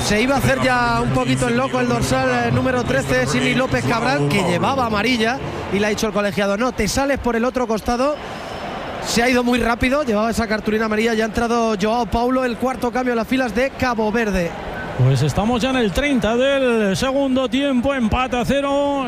Se iba a hacer ya un poquito el loco el dorsal número 13, Sini López Cabral, que llevaba amarilla, y le ha dicho el colegiado: no, te sales por el otro costado. Se ha ido muy rápido, llevaba esa cartulina amarilla. Ya ha entrado Joao Paulo, el cuarto cambio en las filas de Cabo Verde. Pues estamos ya en el 30 del segundo tiempo, empate a 0.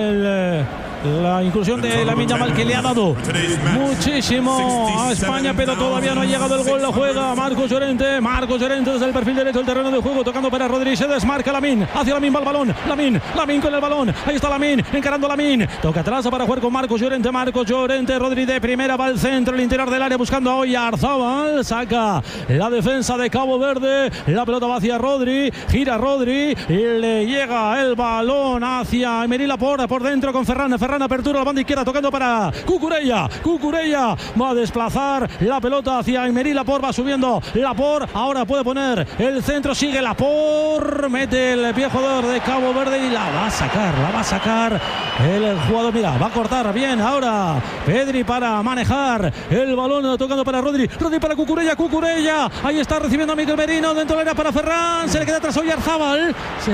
La incursión de Lamine Yamal, que le ha dado muchísimo a España, pero todavía no ha llegado el gol. Lo juega Marcos Llorente. Marcos Llorente desde el perfil derecho del terreno de juego, tocando para Rodri. Se desmarca Lamine, hacia Lamine va el balón. Lamine con el balón. Ahí está Lamine, encarando Lamine. Toca atrás para jugar con Marcos Llorente. Rodri de primera, va al centro, el interior del área, buscando a Oyarzabal. Saca la defensa de Cabo Verde. La pelota va hacia Rodri. Gira Rodri y le llega el balón hacia Emery Laporte por dentro con Ferran. Apertura a la banda izquierda, tocando para Cucurella va a desplazar la pelota hacia Emery Laporte, va subiendo Laporte, ahora puede poner el centro, sigue Laporte, mete el pie jugador de Cabo Verde y la va a sacar el jugador, mira, va a cortar bien ahora Pedri para manejar el balón, tocando para Rodri para Cucurella, ahí está recibiendo a Mikel Merino, dentro del área para Ferran, se le queda atrás Oyarzabal,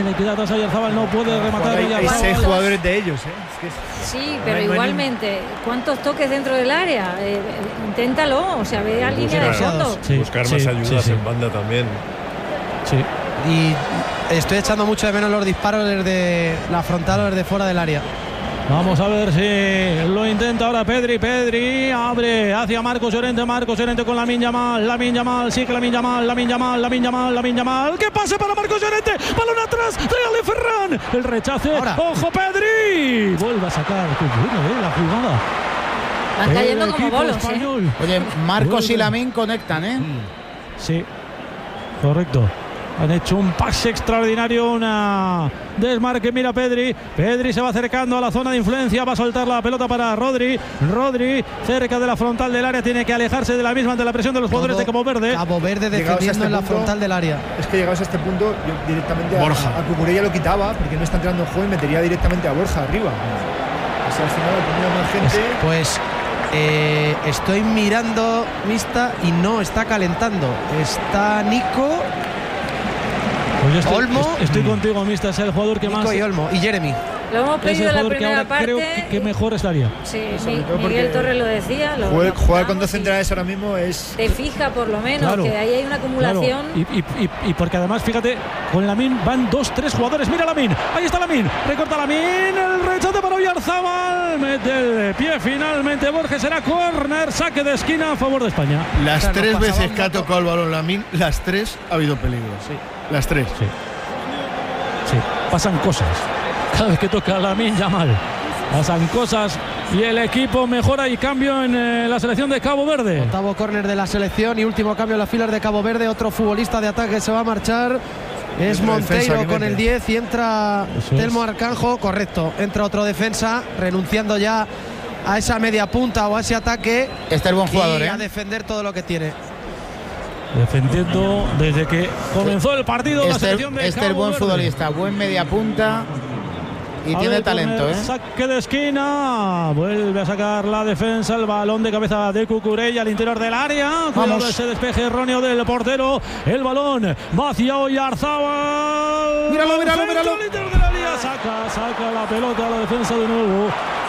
no puede rematar Oyarzabal. Hay 6 jugadores de ellos, Sí, pero igualmente, ¿cuántos toques dentro del área? Inténtalo, o sea, ve a línea de fondo. Buscar más ayudas en banda también. Sí. Y estoy echando mucho de menos los disparos desde la frontal o desde fuera del área. Vamos a ver si lo intenta ahora Pedri, abre hacia Marcos Llorente con Lamine Yamal, sigue Lamine Yamal, que pase para Marcos Llorente, balón atrás, tráele Ferran, el rechace, ahora. Ojo Pedri, vuelve a sacar la jugada. Van cayendo como bolos, Oye, Marcos y Lamine conectan, Sí, correcto. Han hecho un pase extraordinario, una desmarque, mira Pedri se va acercando a la zona de influencia, va a soltar la pelota para Rodri cerca de la frontal del área, tiene que alejarse de la misma ante la presión de los jugadores de Cabo Verde defendiendo en la frontal del área. Es que llegados a este punto, yo directamente a Cucurella lo quitaba, porque no está entrando en juego, y metería directamente a Borja arriba. Así al final ha tenido más gente. Pues estoy mirando Mista y no está calentando, está Nico. Pues estoy contigo, Mista, es el jugador que Nico más. Y Olmo y Jeremy. Lo hemos pedido en la primera parte. Creo que mejor estaría. Sí, Miguel Torres lo decía. Jugar con 2 centrales ahora mismo es. Te fija por lo menos, claro, que ahí hay una acumulación. Claro. Y porque además, fíjate, con Lamine van 2-3 jugadores. Mira Lamine, ahí está Lamine, recorta Lamine, el rechace para Oyarzabal, mete el pie finalmente Borges, será córner, saque de esquina a favor de España. Las 3 veces que ha tocado el balón Lamine, las 3 ha habido peligro. Sí. Las 3. Sí, pasan cosas. Cada vez que toca Lamine Yamal, pasan cosas y el equipo mejora y cambio en la selección de Cabo Verde. Octavo córner de la selección y último cambio en las filas de Cabo Verde. Otro futbolista de ataque se va a marchar. Es Monteiro con el 10 y entra Telmo Arcanjo. Correcto, entra otro defensa renunciando ya a esa media punta o a ese ataque. Este es buen jugador, y a defender todo lo que tiene. Defendiendo desde que comenzó el partido la selección de Cabo es buen Verde. Futbolista, buen media punta y tiene talento, Saque de esquina, vuelve a sacar la defensa, el balón de cabeza de Cucurella al interior del área. Cuidado ese despeje erróneo del portero, el balón va hacia Oyarzabal. Míralo. Al interior del área, saca la pelota a la defensa de nuevo.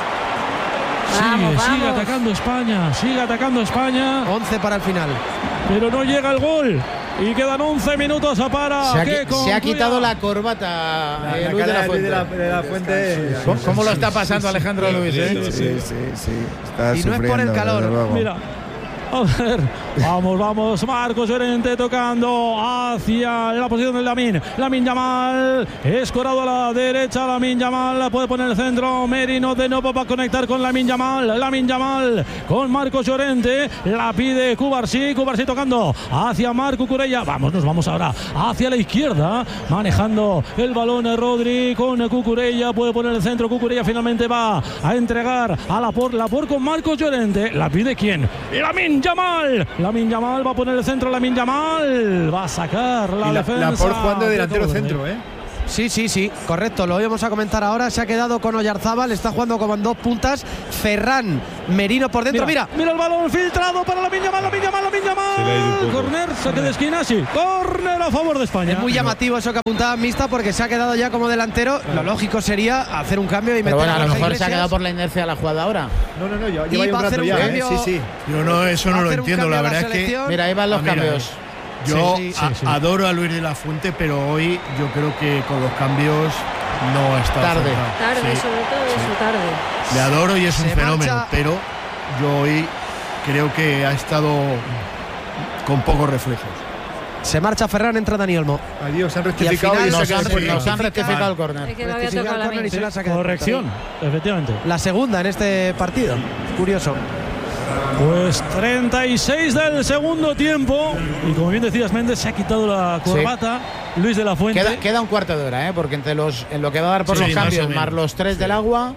Sigue atacando España. 11 para el final. Pero no llega el gol. Y quedan 11 minutos para se ha quitado la corbata Luis de la Fuente. ¿Cómo lo está pasando Alejandro Luis? Sí. Está y no es por el calor. Mira. A ver, vamos, Marcos Llorente tocando hacia la posición del Lamine Yamal, escorado a la derecha, Lamine Yamal puede poner el centro, Merino de nuevo va a conectar con Lamine Yamal con Marcos Llorente, la pide Cubarsí tocando hacia Marco Cucurella, nos vamos ahora hacia la izquierda, manejando el balón Rodri con Cucurella, puede poner el centro, Cucurella finalmente va a entregar a Laporte con Marcos Llorente, la pide ¿quién? Lamine Yamal va a poner el centro, Lamine Yamal va a sacar la defensa. Laporte jugando de delantero centro, Sí, correcto, lo íbamos a comentar ahora. Se ha quedado con Oyarzábal, está jugando como en 2 puntas. Ferran, Merino por dentro, mira el balón filtrado para Lamine Yamal. Corner, saque de esquina, sí. Corner a favor de España. Es muy llamativo eso que apuntaba Mista, porque se ha quedado ya como delantero. Lo lógico sería hacer un cambio y meter. Pero bueno, a lo mejor se ha quedado por la inercia de la jugada ahora. No, lleva un rato ya. Sí. Yo no, eso no lo entiendo, la verdad es que. Mira, ahí van los cambios. Yo adoro a Luis de la Fuente, pero hoy yo creo que con los cambios no está tarde, sobre todo eso, tarde. Le adoro y es un fenómeno, pero yo hoy creo que ha estado con pocos reflejos. Se marcha Ferran, entra Dani Olmo. Adiós, se han rectificado y nos han rectificado el córner. Es que lo había tocado la mente. Corrección, efectivamente. La segunda en este partido. Curioso. Pues 36 del segundo tiempo. Y como bien decías, Méndez se ha quitado la corbata. Sí. Luis de la Fuente. Queda un cuarto de hora, porque entre en lo que va a dar por los cambios, más los 3 del agua.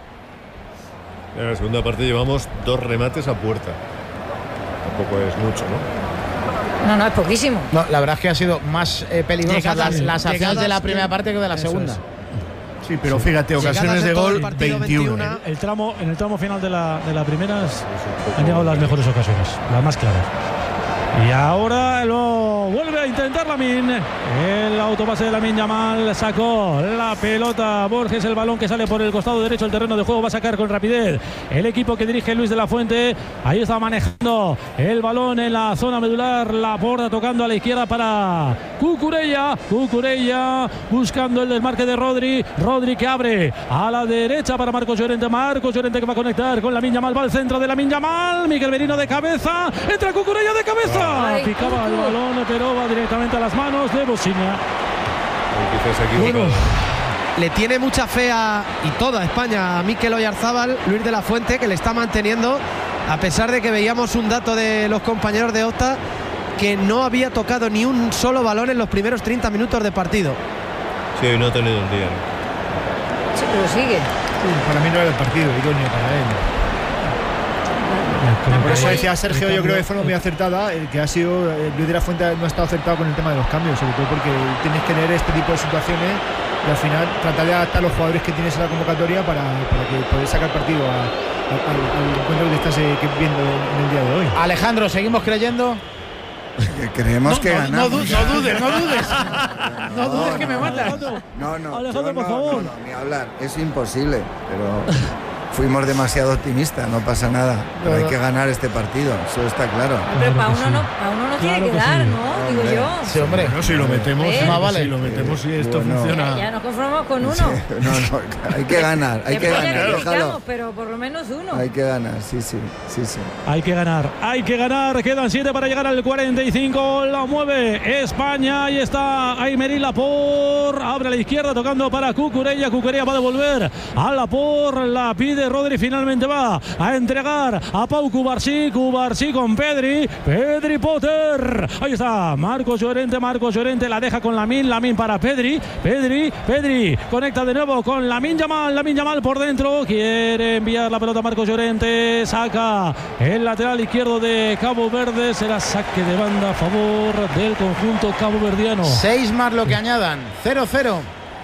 En la segunda parte llevamos 2 remates a puerta. Tampoco es mucho, ¿no? No, es poquísimo. No, la verdad es que ha sido más peligrosas las acciones de la primera parte que de la segunda. Sí, pero fíjate, ocasiones de gol 21. En el tramo final de la primera han llegado las mejores ocasiones, las más claras. Y ahora lo vuelve a intentar Lamine. El autopase de Lamine Yamal sacó la pelota Borges, el balón que sale por el costado derecho del terreno de juego, va a sacar con rapidez el equipo que dirige Luis de la Fuente. Ahí está manejando el balón en la zona medular, Laporta tocando a la izquierda para Cucurella buscando el desmarque de Rodri que abre a la derecha para Marcos Llorente que va a conectar con Lamine Yamal, va al centro de Lamine Yamal, Miguel Merino de cabeza, entra Cucurella de cabeza. Picaba el balón, pero va directamente a las manos de Bosiña. Bueno, le tiene mucha fe y toda España a Mikel Oyarzábal, Luis de la Fuente, que le está manteniendo, a pesar de que veíamos un dato de los compañeros de Opta que no había tocado ni un solo balón en los primeros 30 minutos de partido. Sí, hoy no ha tenido un día, Sí, pero sigue. Sí, para mí no era el partido idóneo para él. Por eso decía Sergio, yo creo que fue muy acertada, el que ha sido Luis de la Fuente no ha estado acertado con el tema de los cambios, sobre todo porque tienes que leer este tipo de situaciones y al final tratar de adaptar a los jugadores que tienes en la convocatoria para que poder sacar partido al encuentro que estás viendo en el día de hoy. Alejandro, ¿seguimos creyendo? Creemos que ganamos. No dudes que me matas. No, Alejandro, por favor. No, ni hablar, es imposible, pero fuimos demasiado optimistas, no pasa nada. Pero hay que ganar este partido, eso está claro. Pero para uno no tiene que dar, ¿no? Digo yo. Sí, hombre. No, si lo metemos, vale. si lo metemos y esto funciona. Ya nos conformamos con uno. Sí, no, hay que ganar, hay que ganar. Déjalo. Pero por lo menos uno. Hay que ganar, sí. Hay que ganar, quedan 7 para llegar al 45, la mueve España, ahí está Aymeric Laporte, abre a la izquierda tocando para Cucurella va a devolver a Laporte, la pide Rodri, finalmente va a entregar a Pau Cubarsí con Pedri Potter, ahí está Marcos Llorente la deja con Lamine para Pedri, conecta de nuevo con Lamine Yamal por dentro, quiere enviar la pelota a Marcos Llorente, saca el lateral izquierdo de Cabo Verde, será saque de banda a favor del conjunto caboverdiano. 6 más lo que añadan, 0-0.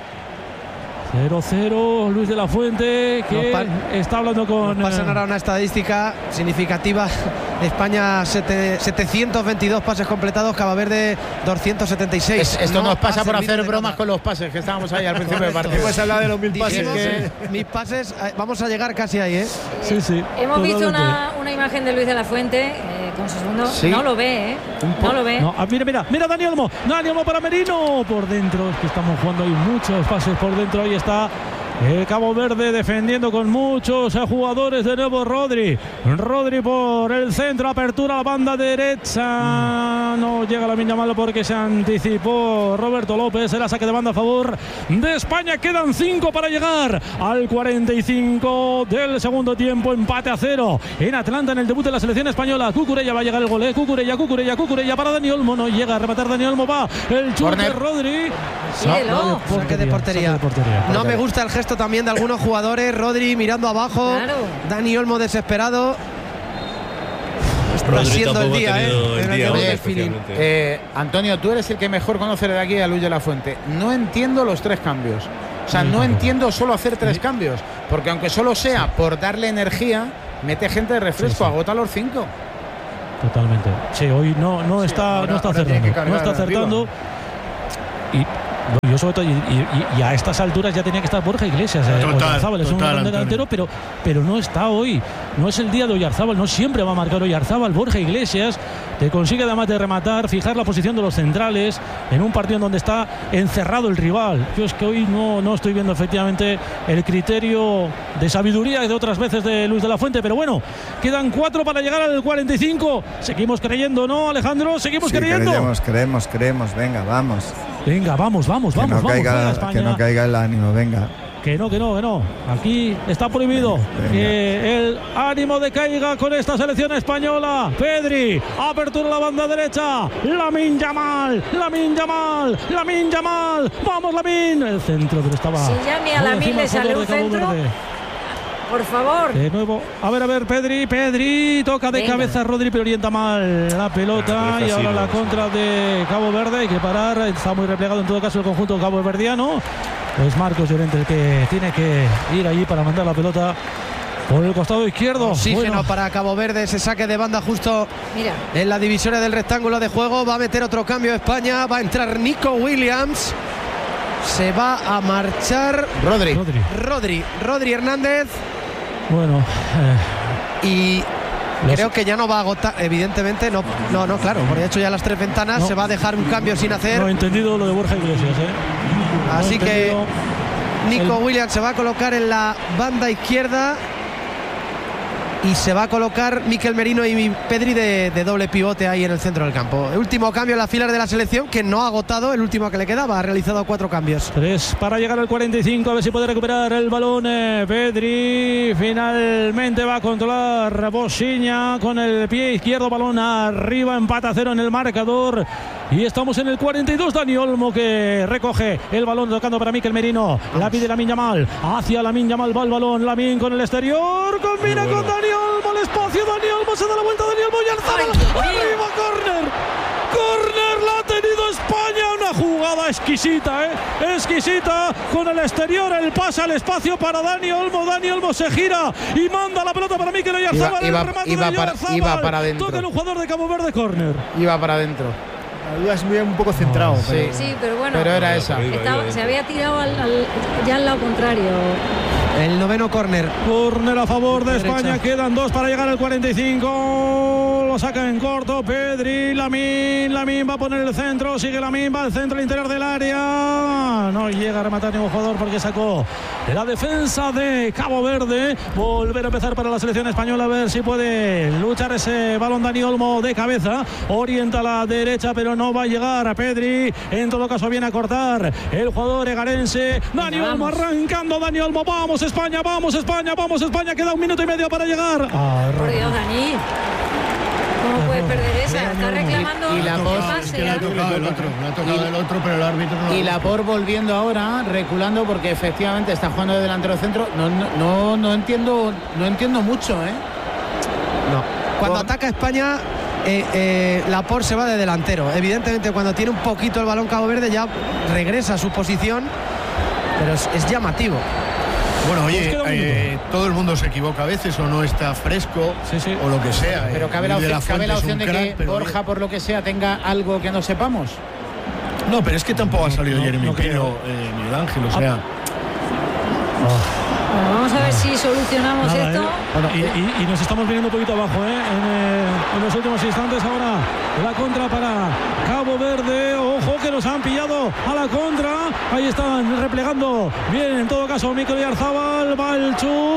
0-0, Luis de la Fuente que está hablando con... Nos pasan ahora una estadística significativa. España 722 pases completados, Cabo Verde 276. Esto nos pasa por hacer bromas con los pases, que estábamos ahí al principio del partido. Pues hablar de los 1000 pases. Mis pases, vamos a llegar casi ahí, Sí. Hemos visto una imagen de Luis de la Fuente con su segundo. Sí. No lo ve, No lo ve. No, mira Dani Olmo para Merino por dentro. Es que estamos jugando ahí muchos pases por dentro. Ahí está Cabo Verde defendiendo con muchos jugadores. De nuevo Rodri por el centro, apertura a la banda derecha, no llega Lamine Yamal porque se anticipó Roberto López. Era saque de banda a favor de España. Quedan 5 para llegar al 45 del segundo tiempo, empate a 0 en Atlanta en el debut de la selección española. Cucurella va a llegar el gol, Cucurella para Dani Olmo, no llega a rematar Dani Olmo, va el chute de Rodri. Saque de portería. No me gusta el gesto también de algunos jugadores, Rodri mirando abajo, Dani Olmo desesperado. está siendo el día, Oye, Antonio, tú eres el que mejor conoce de aquí a Luis de la Fuente. No entiendo los 3 cambios. O sea, no entiendo solo hacer 3 cambios. Porque aunque solo sea por darle energía, mete gente de refresco, agota los 5. Totalmente. Sí, hoy no está acertando. No está acertando. Y yo sobre todo, y a estas alturas ya tenía que estar Borja Iglesias. Oyarzábal es un gran delantero, pero no está hoy. No es el día de Oyarzábal, no siempre va a marcar Oyarzábal. Borja Iglesias te consigue además de rematar, fijar la posición de los centrales en un partido en donde está encerrado el rival. Yo es que hoy no estoy viendo efectivamente el criterio de sabiduría de otras veces de Luis de la Fuente, pero bueno, quedan 4 para llegar al 45. Seguimos creyendo, ¿no, Alejandro? Seguimos creyendo. Creemos, venga, vamos. Venga, vamos. Que no caiga el ánimo, venga. Que no. Aquí está prohibido que el ánimo decaiga con esta selección española. Pedri, apertura a la banda derecha. Lamine Yamal. Vamos, Lamine. El centro, pero estaba. Si ya ni a Lamine le sale un centro. Por favor. De nuevo. A ver, Pedri. Toca de cabeza a Rodri, pero orienta mal la pelota. Y ahora la contra de Cabo Verde. Hay que parar. Está muy replegado en todo caso el conjunto caboverdiano. Es Marcos Llorente el que tiene que ir allí para mandar la pelota por el costado izquierdo. Oxígeno para Cabo Verde, ese saque de banda justo en la divisoria del rectángulo de juego. Va a meter otro cambio España, va a entrar Nico Williams. Se va a marchar Rodri Hernández. Bueno, y creo que ya no va a agotar, evidentemente no, claro, porque de hecho ya las 3 ventanas se va a dejar un cambio sin hacer. No he entendido lo de Borja Iglesias, Así que Nico Williams se va a colocar en la banda izquierda y se va a colocar Mikel Merino y Pedri de doble pivote ahí en el centro del campo. El último cambio en las filas de la selección, que no ha agotado, el último que le quedaba, ha realizado 4 cambios. 3 para llegar al 45, a ver si puede recuperar el balón. Pedri finalmente va a controlar Bosiña con el pie izquierdo, balón arriba, empate a 0 en el marcador. Y estamos en el 42, Dani Olmo que recoge el balón tocando para Mikel Merino. La pide Lamine Yamal, hacia Lamine Yamal va el balón, Lamine con el exterior, combina con Dani Olmo, el espacio, Dani Olmo se da la vuelta, Dani Olmo y Oyarzábal, arriba, córner, la ha tenido España, una jugada exquisita, con el exterior, el pase al espacio para Dani Olmo se gira y manda la pelota para Mikel Oyarzábal, iba para adentro, toca el jugador de Cabo Verde, córner. Iba para adentro. La duda es un poco centrado. Sí, pero bueno. Pero era esa. Se había tirado ya al lado contrario. El 9º córner. Córner a favor de España. Quedan 2 para llegar al 45. Lo saca en corto Pedri. Lamine va a poner el centro. Sigue Lamine, va al centro, al interior del área. No llega a rematar ningún jugador porque sacó de la defensa de Cabo Verde. Volver a empezar para la selección española, a ver si puede luchar ese balón. Dani Olmo de cabeza. Orienta a la derecha, pero no va a llegar a Pedri. En todo caso viene a cortar el jugador egarense. Dani Olmo arrancando. Dani Olmo. Vamos España. Queda 1 minuto y medio para llegar. Por Dios, Dani. ¿Cómo puedes perder esa? Está reclamando y la pase. Le ha tocado el otro, pero el árbitro no. Y Laporte volviendo ahora, reculando, porque efectivamente está jugando de delantero centro. No entiendo mucho, No. Cuando ataca España, Laporte se va de delantero. Evidentemente, cuando tiene un poquito el balón Cabo Verde, ya regresa a su posición, pero es llamativo. Bueno, oye, todo el mundo se equivoca a veces o no está fresco o lo que sea. Pero cabe la opción de que Borja, por lo que sea, tenga algo que no sepamos. No, pero es que tampoco ha salido Jeremy Pino, Miguel Ángel, o sea. Bueno, vamos a ver si solucionamos esto. Y nos estamos viniendo un poquito abajo en los últimos instantes. Ahora la contra para Cabo Verde. Ojo que nos han pillado a la contra. Ahí están replegando bien, en todo caso, Mikel Oyarzábal. Va el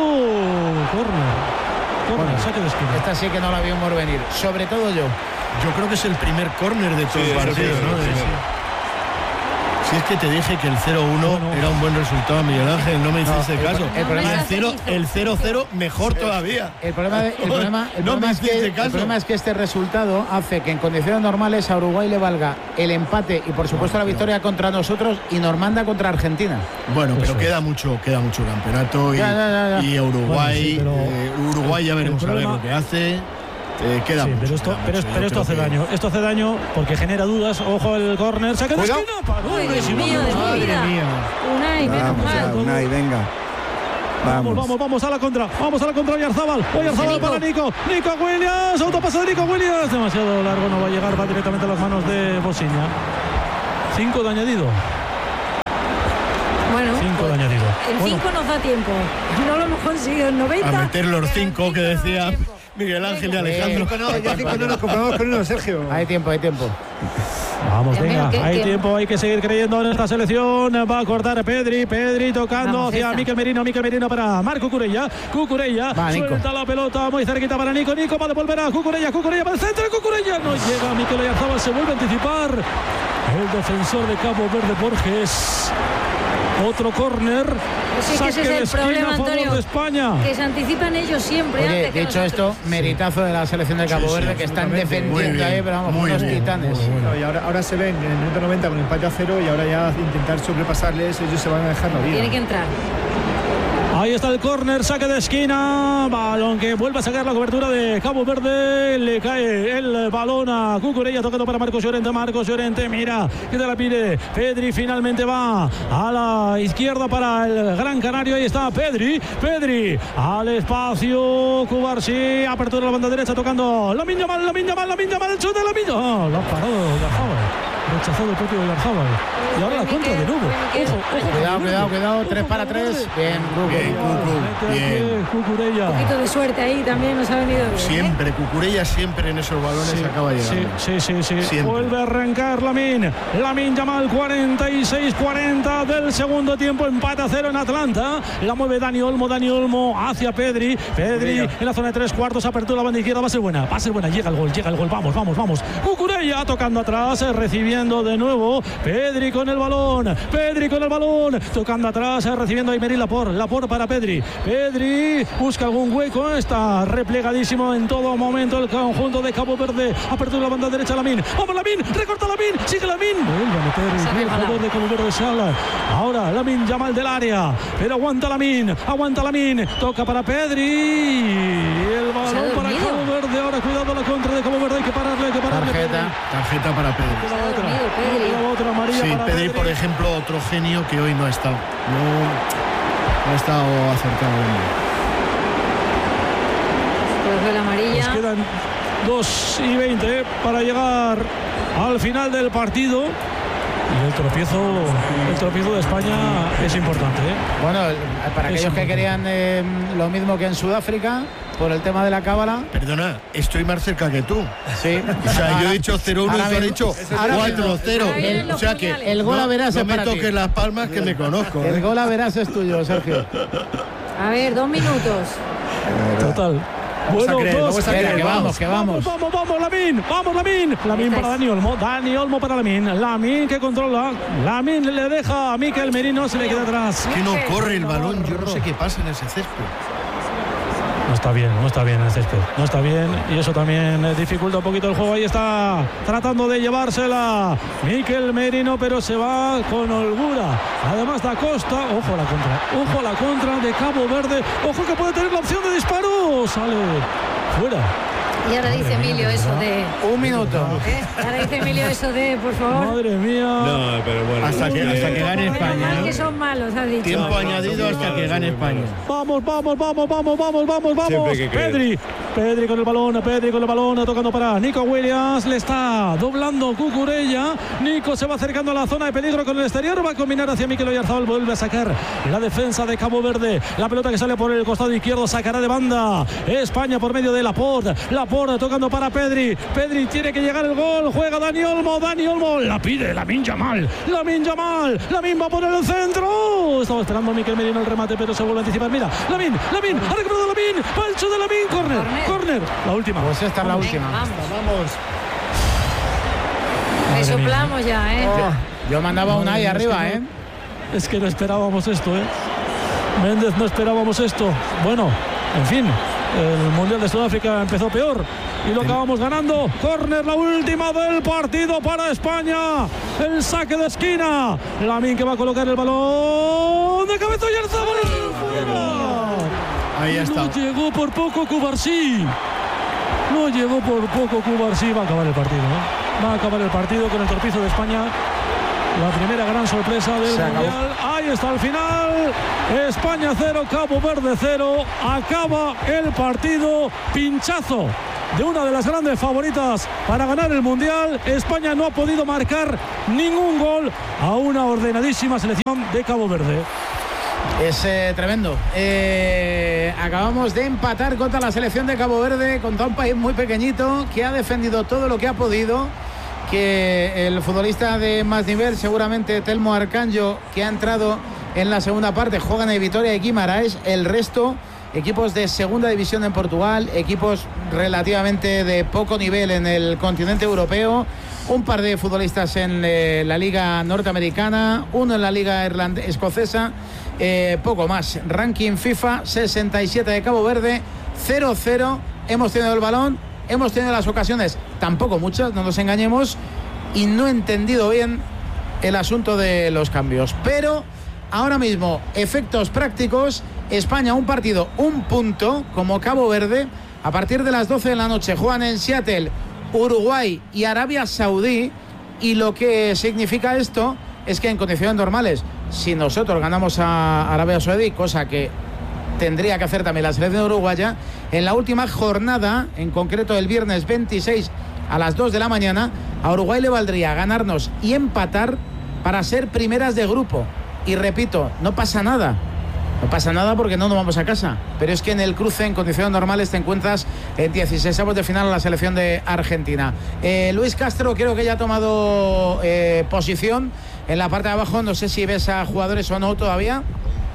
córner, saque de esquina. Esta sí que no la vimos venir, sobre todo yo. Yo creo que es el primer córner de todo el partido, ¿no? Si es que te dije que el 0-1 era un buen resultado, Miguel Ángel, no me hiciste caso. El 0-0 mejor todavía. El problema es que este resultado hace que en condiciones normales a Uruguay le valga el empate y por supuesto la victoria contra nosotros y nos manda contra Argentina. Bueno, pero queda mucho campeonato y a Uruguay, Uruguay ya veremos a ver lo que hace. queda sí, mucho, pero esto hace daño. Esto hace daño porque genera dudas. Ojo el córner, saque de esquina. Uy, Dios mío, Madre mía. Unai, menos mal. Unai, venga. Vamos a la contra. Vamos a la contra Oyarzabal. Oyarzabal para Nico. Nico Williams. Autopase de Nico Williams. Demasiado largo, no va a llegar. Va directamente a las manos de Bosiña. 5 de añadido. Bueno, 5 de añadido. El 5 nos da tiempo. No lo hemos conseguido en 90. A meter los 5 que decía Miguel Ángel y Alejandro. Ya 5 no nos compramos con uno, Sergio. Hay tiempo. Vamos, venga, hay tiempo, hay que seguir creyendo en esta selección. Va a cortar Pedri tocando hacia Mikel Merino para Marco Cucurella. Suelta la pelota muy cerquita para Nico va a devolver a Cucurella para el centro. Cucurella no llega. Mikel Oyarzabal se vuelve a anticipar. El defensor de Cabo Verde, Borges. Otro córner. Sí, que ese es el problema, Antonio, de España. que se anticipan ellos siempre. Oye, antes que dicho esto, meritazo de la selección de Cabo Verde, que están defendiendo ahí, pero vamos, unos titanes. No, y ahora se ven en el minuto 90 con empate a 0 y ahora ya intentar sobrepasarles, ellos se van a dejar la vida. Tiene que entrar. Ahí está el córner, saque de esquina, balón que vuelve a sacar la cobertura de Cabo Verde, le cae el balón a Cucurella tocando para Marcos Llorente, mira, que te la pide, Pedri finalmente va a la izquierda para el Gran Canario, ahí está Pedri al espacio, Cubarsí, apertura de la banda derecha tocando, Lamine Yamal, el chute de Lamine, lo ha parado Oyarzabal. Rechazado el propio Oyarzabal. Y ahora la contra de nuevo. Cuidado, 3 para 3. Bien, Cucurella. Un poquito de suerte ahí también nos ha venido bien. Siempre, Cucurella siempre en esos balones acaba llegando. Sí. Siempre. Vuelve a arrancar Lamine Yamal, 46-40 del segundo tiempo, empate a 0 en Atlanta. La mueve Dani Olmo hacia Pedri en la zona de 3/4, apertura la banda izquierda, va a ser buena, llega el gol, vamos. Cucurella tocando atrás, recibiendo de nuevo, Pedri con el balón, tocando atrás, recibiendo a Aymeric Laporte para Pedri busca algún hueco, está replegadísimo en todo momento el conjunto de Cabo Verde, apertura la banda derecha, Lamine, recorta Lamine, sigue Lamine, vuelve a meter el jugador de Cabo Verde Sala, ahora Lamine Yamal del área, pero aguanta Lamine, toca para Pedri, el balón para Cabo Verde, ahora cuidado la contra de Cabo Verde, hay que pararle. Tarjeta para Pedri. Otra amarilla sí, para Pedri, por ejemplo, otro genio que hoy no ha estado. No ha estado acertado. Pues la amarilla. Nos quedan 2:20 para llegar al final del partido. Y el tropiezo de España es importante. Bueno, para aquellos que querían lo mismo que en Sudáfrica, por el tema de la cábala. Perdona, estoy más cerca que tú. Sí. O sea, yo he dicho 0-1 y tú has dicho 4-0. O sea que el gol a verás no me toques las palmas que me conozco. El gol a verás es tuyo, Sergio. A ver, 2 minutos. Total. Bueno, que vamos. Vamos, Lamine. Lamine para Dani Olmo para Lamine. Lamine que controla. Lamine le deja a Mikel Merino, se le queda atrás. Es que no corre el balón, yo no sé qué pasa en ese césped. No está bien el césped. No está bien y eso también dificulta un poquito el juego. Ahí está tratando de llevársela Mikel Merino, pero se va con holgura. Además da Costa. Ojo a la contra de Cabo Verde. Ojo que puede tener la opción de disparo. Sale fuera. Y ahora dice Emilio eso de... Un minuto. Ahora dice Emilio eso de, por favor. Madre mía. No, pero bueno. Hasta que gane España. Que son malos, has dicho. Tiempo añadido hasta que gane España. Vamos. Pedri con el balón, tocando para Nico Williams, le está doblando Cucurella. Nico se va acercando a la zona de peligro con el exterior, va a combinar hacia Mikel Oyarzabal, vuelve a sacar la defensa de Cabo Verde. La pelota que sale por el costado izquierdo sacará de banda España por medio de Laporte tocando para Pedri tiene que llegar el gol, juega Dani Olmo, la pide Lamine Yamal, Lamine va por el centro, estaba esperando Mikel Merino el remate pero se vuelve a anticipar, mira, Lamine, ha recuperado Lamine, falso de Lamine, corner, la última. Pues esta es la última. Vamos. Me soplamos ya, Yo mandaba un ahí arriba, Es que no esperábamos esto, Méndez, no esperábamos esto. Bueno, en fin, el Mundial de Sudáfrica empezó peor y lo acabamos ganando. Córner, la última del partido para España. El saque de esquina. Lamine que va a colocar el balón de cabeza y Oyarzabal fuera. Ahí está. No llegó por poco Cubarsí. No llegó por poco Cuba, sí, va a acabar el partido, ¿no? Va a acabar el partido con el tropiezo de España. La primera gran sorpresa del Mundial. Ahí está el final. España 0, Cabo Verde 0. Acaba el partido. Pinchazo de una de las grandes favoritas para ganar el Mundial. España no ha podido marcar ningún gol a una ordenadísima selección de Cabo Verde. Es tremendo. Acabamos de empatar contra la selección de Cabo Verde, contra un país muy pequeñito que ha defendido todo lo que ha podido. Que el futbolista de más nivel, seguramente Telmo Arcanjo, que ha entrado en la segunda parte, juegan en Vitória y Guimarães. El resto, equipos de segunda división en Portugal, equipos relativamente de poco nivel en el continente europeo. Un par de futbolistas en la liga norteamericana, uno en la liga escocesa, poco más. Ranking FIFA 67 de Cabo Verde, 0-0. Hemos tenido el balón, hemos tenido las ocasiones, tampoco muchas, no nos engañemos, y no he entendido bien el asunto de los cambios. Pero ahora mismo, efectos prácticos, España un partido, un punto, como Cabo Verde. A partir de las 12 de la noche juegan en Seattle Uruguay y Arabia Saudí, y lo que significa esto es que en condiciones normales, si nosotros ganamos a Arabia Saudí, cosa que tendría que hacer también la selección uruguaya, en la última jornada, en concreto el viernes 26 a las 2 de la mañana, a Uruguay le valdría ganarnos y empatar para ser primeras de grupo. Y repito, no pasa nada. No pasa nada porque no nos vamos a casa. Pero es que en el cruce, en condiciones normales, te encuentras en 16avos de final a la selección de Argentina. Luis Castro creo que ya ha tomado posición en la parte de abajo. No sé si ves a jugadores o no todavía.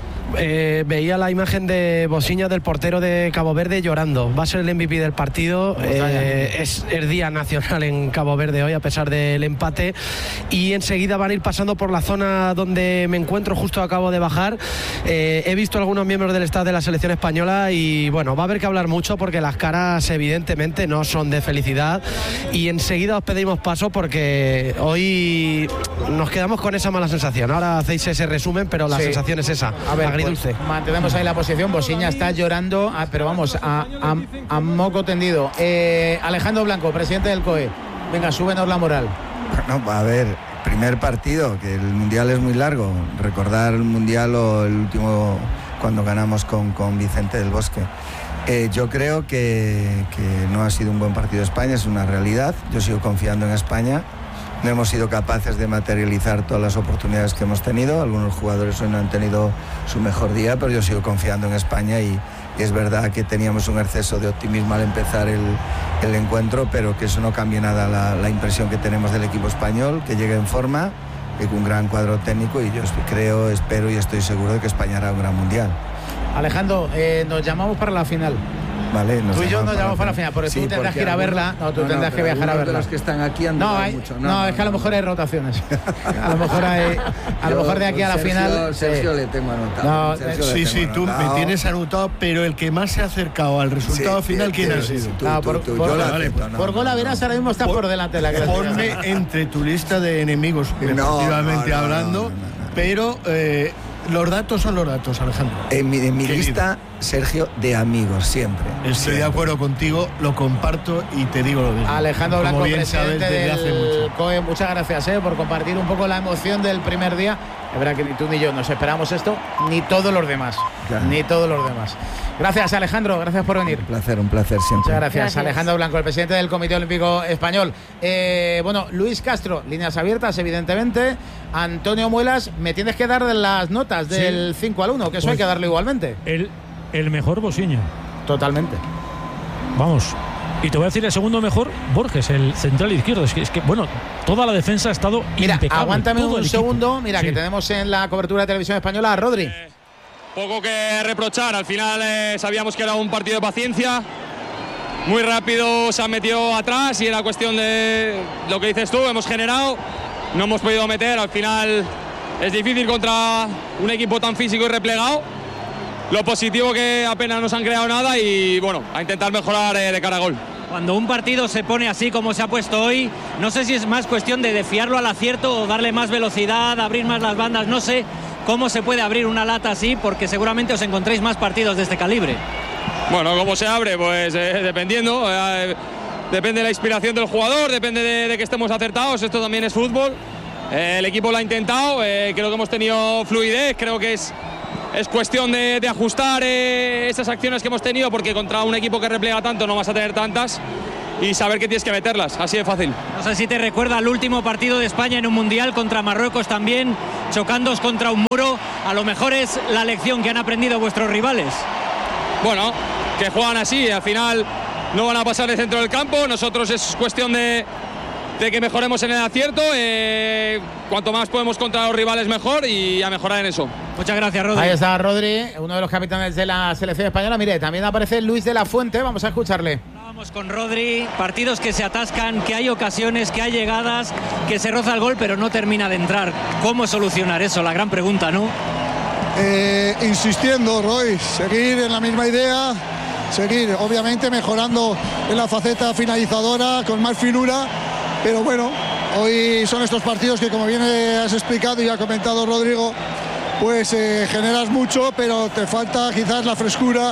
Veía la imagen de Bosiña, del portero de Cabo Verde, llorando. Va a ser el MVP del partido. Es el día nacional en Cabo Verde hoy, a pesar del empate. Y enseguida van a ir pasando por la zona donde me encuentro, justo acabo de bajar. He visto algunos miembros del staff de la selección española y bueno, va a haber que hablar mucho porque las caras evidentemente no son de felicidad. Y enseguida os pedimos paso porque hoy nos quedamos con esa mala sensación. Ahora hacéis ese resumen, pero la sensación es esa. A ver, pues mantenemos ahí la posición. Bosiña está llorando, pero vamos, a moco tendido. Alejandro Blanco, presidente del COE. Venga, súbenos la moral. Bueno, a ver, primer partido, que el Mundial es muy largo. Recordar el Mundial o el último cuando ganamos con Vicente del Bosque. Yo creo que no ha sido un buen partido de España, es una realidad. Yo sigo confiando en España. No hemos sido capaces de materializar todas las oportunidades que hemos tenido. Algunos jugadores hoy no han tenido su mejor día, pero yo sigo confiando en España y es verdad que teníamos un exceso de optimismo al empezar el encuentro, pero que eso no cambia nada la impresión que tenemos del equipo español, que llega en forma, con un gran cuadro técnico, y yo creo, espero y estoy seguro de que España hará un gran mundial. Alejandro, nos llamamos para la final. Vale, tú y yo nos llamamos para la final, porque sí, tú tendrás que ir a verla. No, tú tendrás que viajar a verla. De los que están aquí han durado mucho. No, es que a lo mejor hay rotaciones. A lo mejor de aquí a la final. Sergio le tengo anotado. Sí, tú me tienes anotado, pero el que más se ha acercado al resultado final, ¿quién ha sido? Por gol a verás, ahora mismo estás por delante de la clase. Ponme entre tu lista de enemigos, deportivamente hablando, pero los datos son los datos, Alejandro. En mi lista, Sergio, de amigos, siempre. Estoy de acuerdo contigo, lo comparto y te digo lo mismo. Alejandro Blanco, presidente del COE, muchas gracias por compartir un poco la emoción del primer día. Es verdad que ni tú ni yo nos esperamos esto, ni todos los demás. Claro. Ni todos los demás. Gracias, Alejandro, gracias por venir. Un placer siempre. Muchas gracias. Alejandro Blanco, el presidente del Comité Olímpico Español. Bueno, Luis Castro, líneas abiertas, evidentemente. Antonio Muelas, me tienes que dar las notas del 5 al 1, que eso pues hay que darle igualmente. El mejor Bosiña. Totalmente. Vamos. Y te voy a decir el segundo mejor, Borges, el central izquierdo. Es que bueno, toda la defensa ha estado impecable. Aguántame un segundo. Mira, que tenemos en la cobertura de Televisión Española a Rodri. Poco que reprochar. Al final sabíamos que era un partido de paciencia. Muy rápido se han metido atrás y era cuestión de lo que dices tú. Hemos generado, no hemos podido meter. Al final es difícil contra un equipo tan físico y replegado. Lo positivo que apenas nos han creado nada y bueno, a intentar mejorar de cara a gol. Cuando un partido se pone así como se ha puesto hoy, no sé si es más cuestión de fiarlo al acierto o darle más velocidad, abrir más las bandas, no sé cómo se puede abrir una lata así, porque seguramente os encontréis más partidos de este calibre. Bueno, ¿cómo se abre? Pues dependiendo. Depende de la inspiración del jugador, depende de que estemos acertados. Esto también es fútbol. El equipo lo ha intentado. Creo que hemos tenido fluidez. Creo que es cuestión de ajustar esas acciones que hemos tenido, porque contra un equipo que repliega tanto no vas a tener tantas, y saber que tienes que meterlas, así de fácil. No sé si te recuerda el último partido de España en un mundial contra Marruecos también, chocándoos contra un muro. A lo mejor es la lección que han aprendido vuestros rivales. Bueno, que juegan así, al final no van a pasar de centro del campo. Nosotros es cuestión de que mejoremos en el acierto. Cuanto más podemos contra los rivales mejor, y a mejorar en eso. Muchas gracias, Rodri. Ahí está Rodri, uno de los capitanes de la selección española. Mire, también aparece Luis de la Fuente, vamos a escucharle. Vamos con Rodri, partidos que se atascan, que hay ocasiones, que hay llegadas, que se roza el gol pero no termina de entrar. ¿Cómo solucionar eso? La gran pregunta, ¿no? Insistiendo, Roy, seguir en la misma idea, seguir obviamente mejorando en la faceta finalizadora con más finura, pero bueno, hoy son estos partidos que, como bien has explicado y ha comentado Rodrigo, pues generas mucho, pero te falta quizás la frescura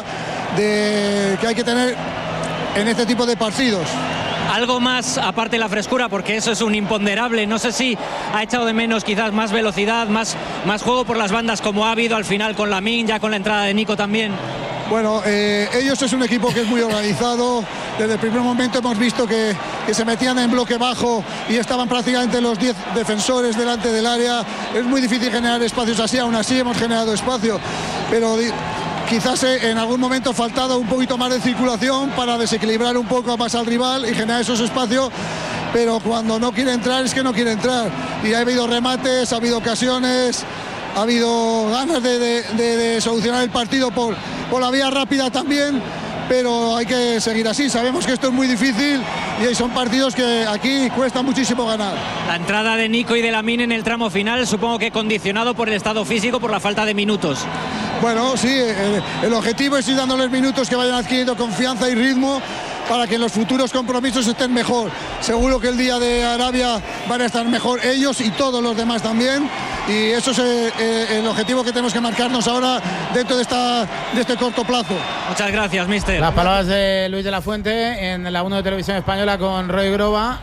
que hay que tener en este tipo de partidos. Algo más aparte de la frescura, porque eso es un imponderable. No sé si ha echado de menos quizás más velocidad, más juego por las bandas, como ha habido al final con Lamine, ya con la entrada de Nico también. Bueno, ellos es un equipo que es muy organizado. Desde el primer momento hemos visto que se metían en bloque bajo y estaban prácticamente los 10 defensores delante del área. Es muy difícil generar espacios así, aún así hemos generado espacio, pero quizás en algún momento ha faltado un poquito más de circulación para desequilibrar un poco más al rival y generar esos espacios, pero cuando no quiere entrar es que no quiere entrar, y ha habido remates, ha habido ocasiones, ha habido ganas de solucionar el partido por la vía rápida también, pero hay que seguir así. Sabemos que esto es muy difícil y son partidos que aquí cuesta muchísimo ganar. La entrada de Nico y de Lamine en el tramo final, supongo que condicionado por el estado físico, por la falta de minutos. Bueno, sí, el objetivo es ir dándoles minutos que vayan adquiriendo confianza y ritmo para que en los futuros compromisos estén mejor. Seguro que el día de Arabia van a estar mejor ellos y todos los demás también, y eso es el objetivo que tenemos que marcarnos ahora dentro de este corto plazo. Muchas gracias, mister. Las palabras de Luis de la Fuente en la 1 de Televisión Española con Roy Groba.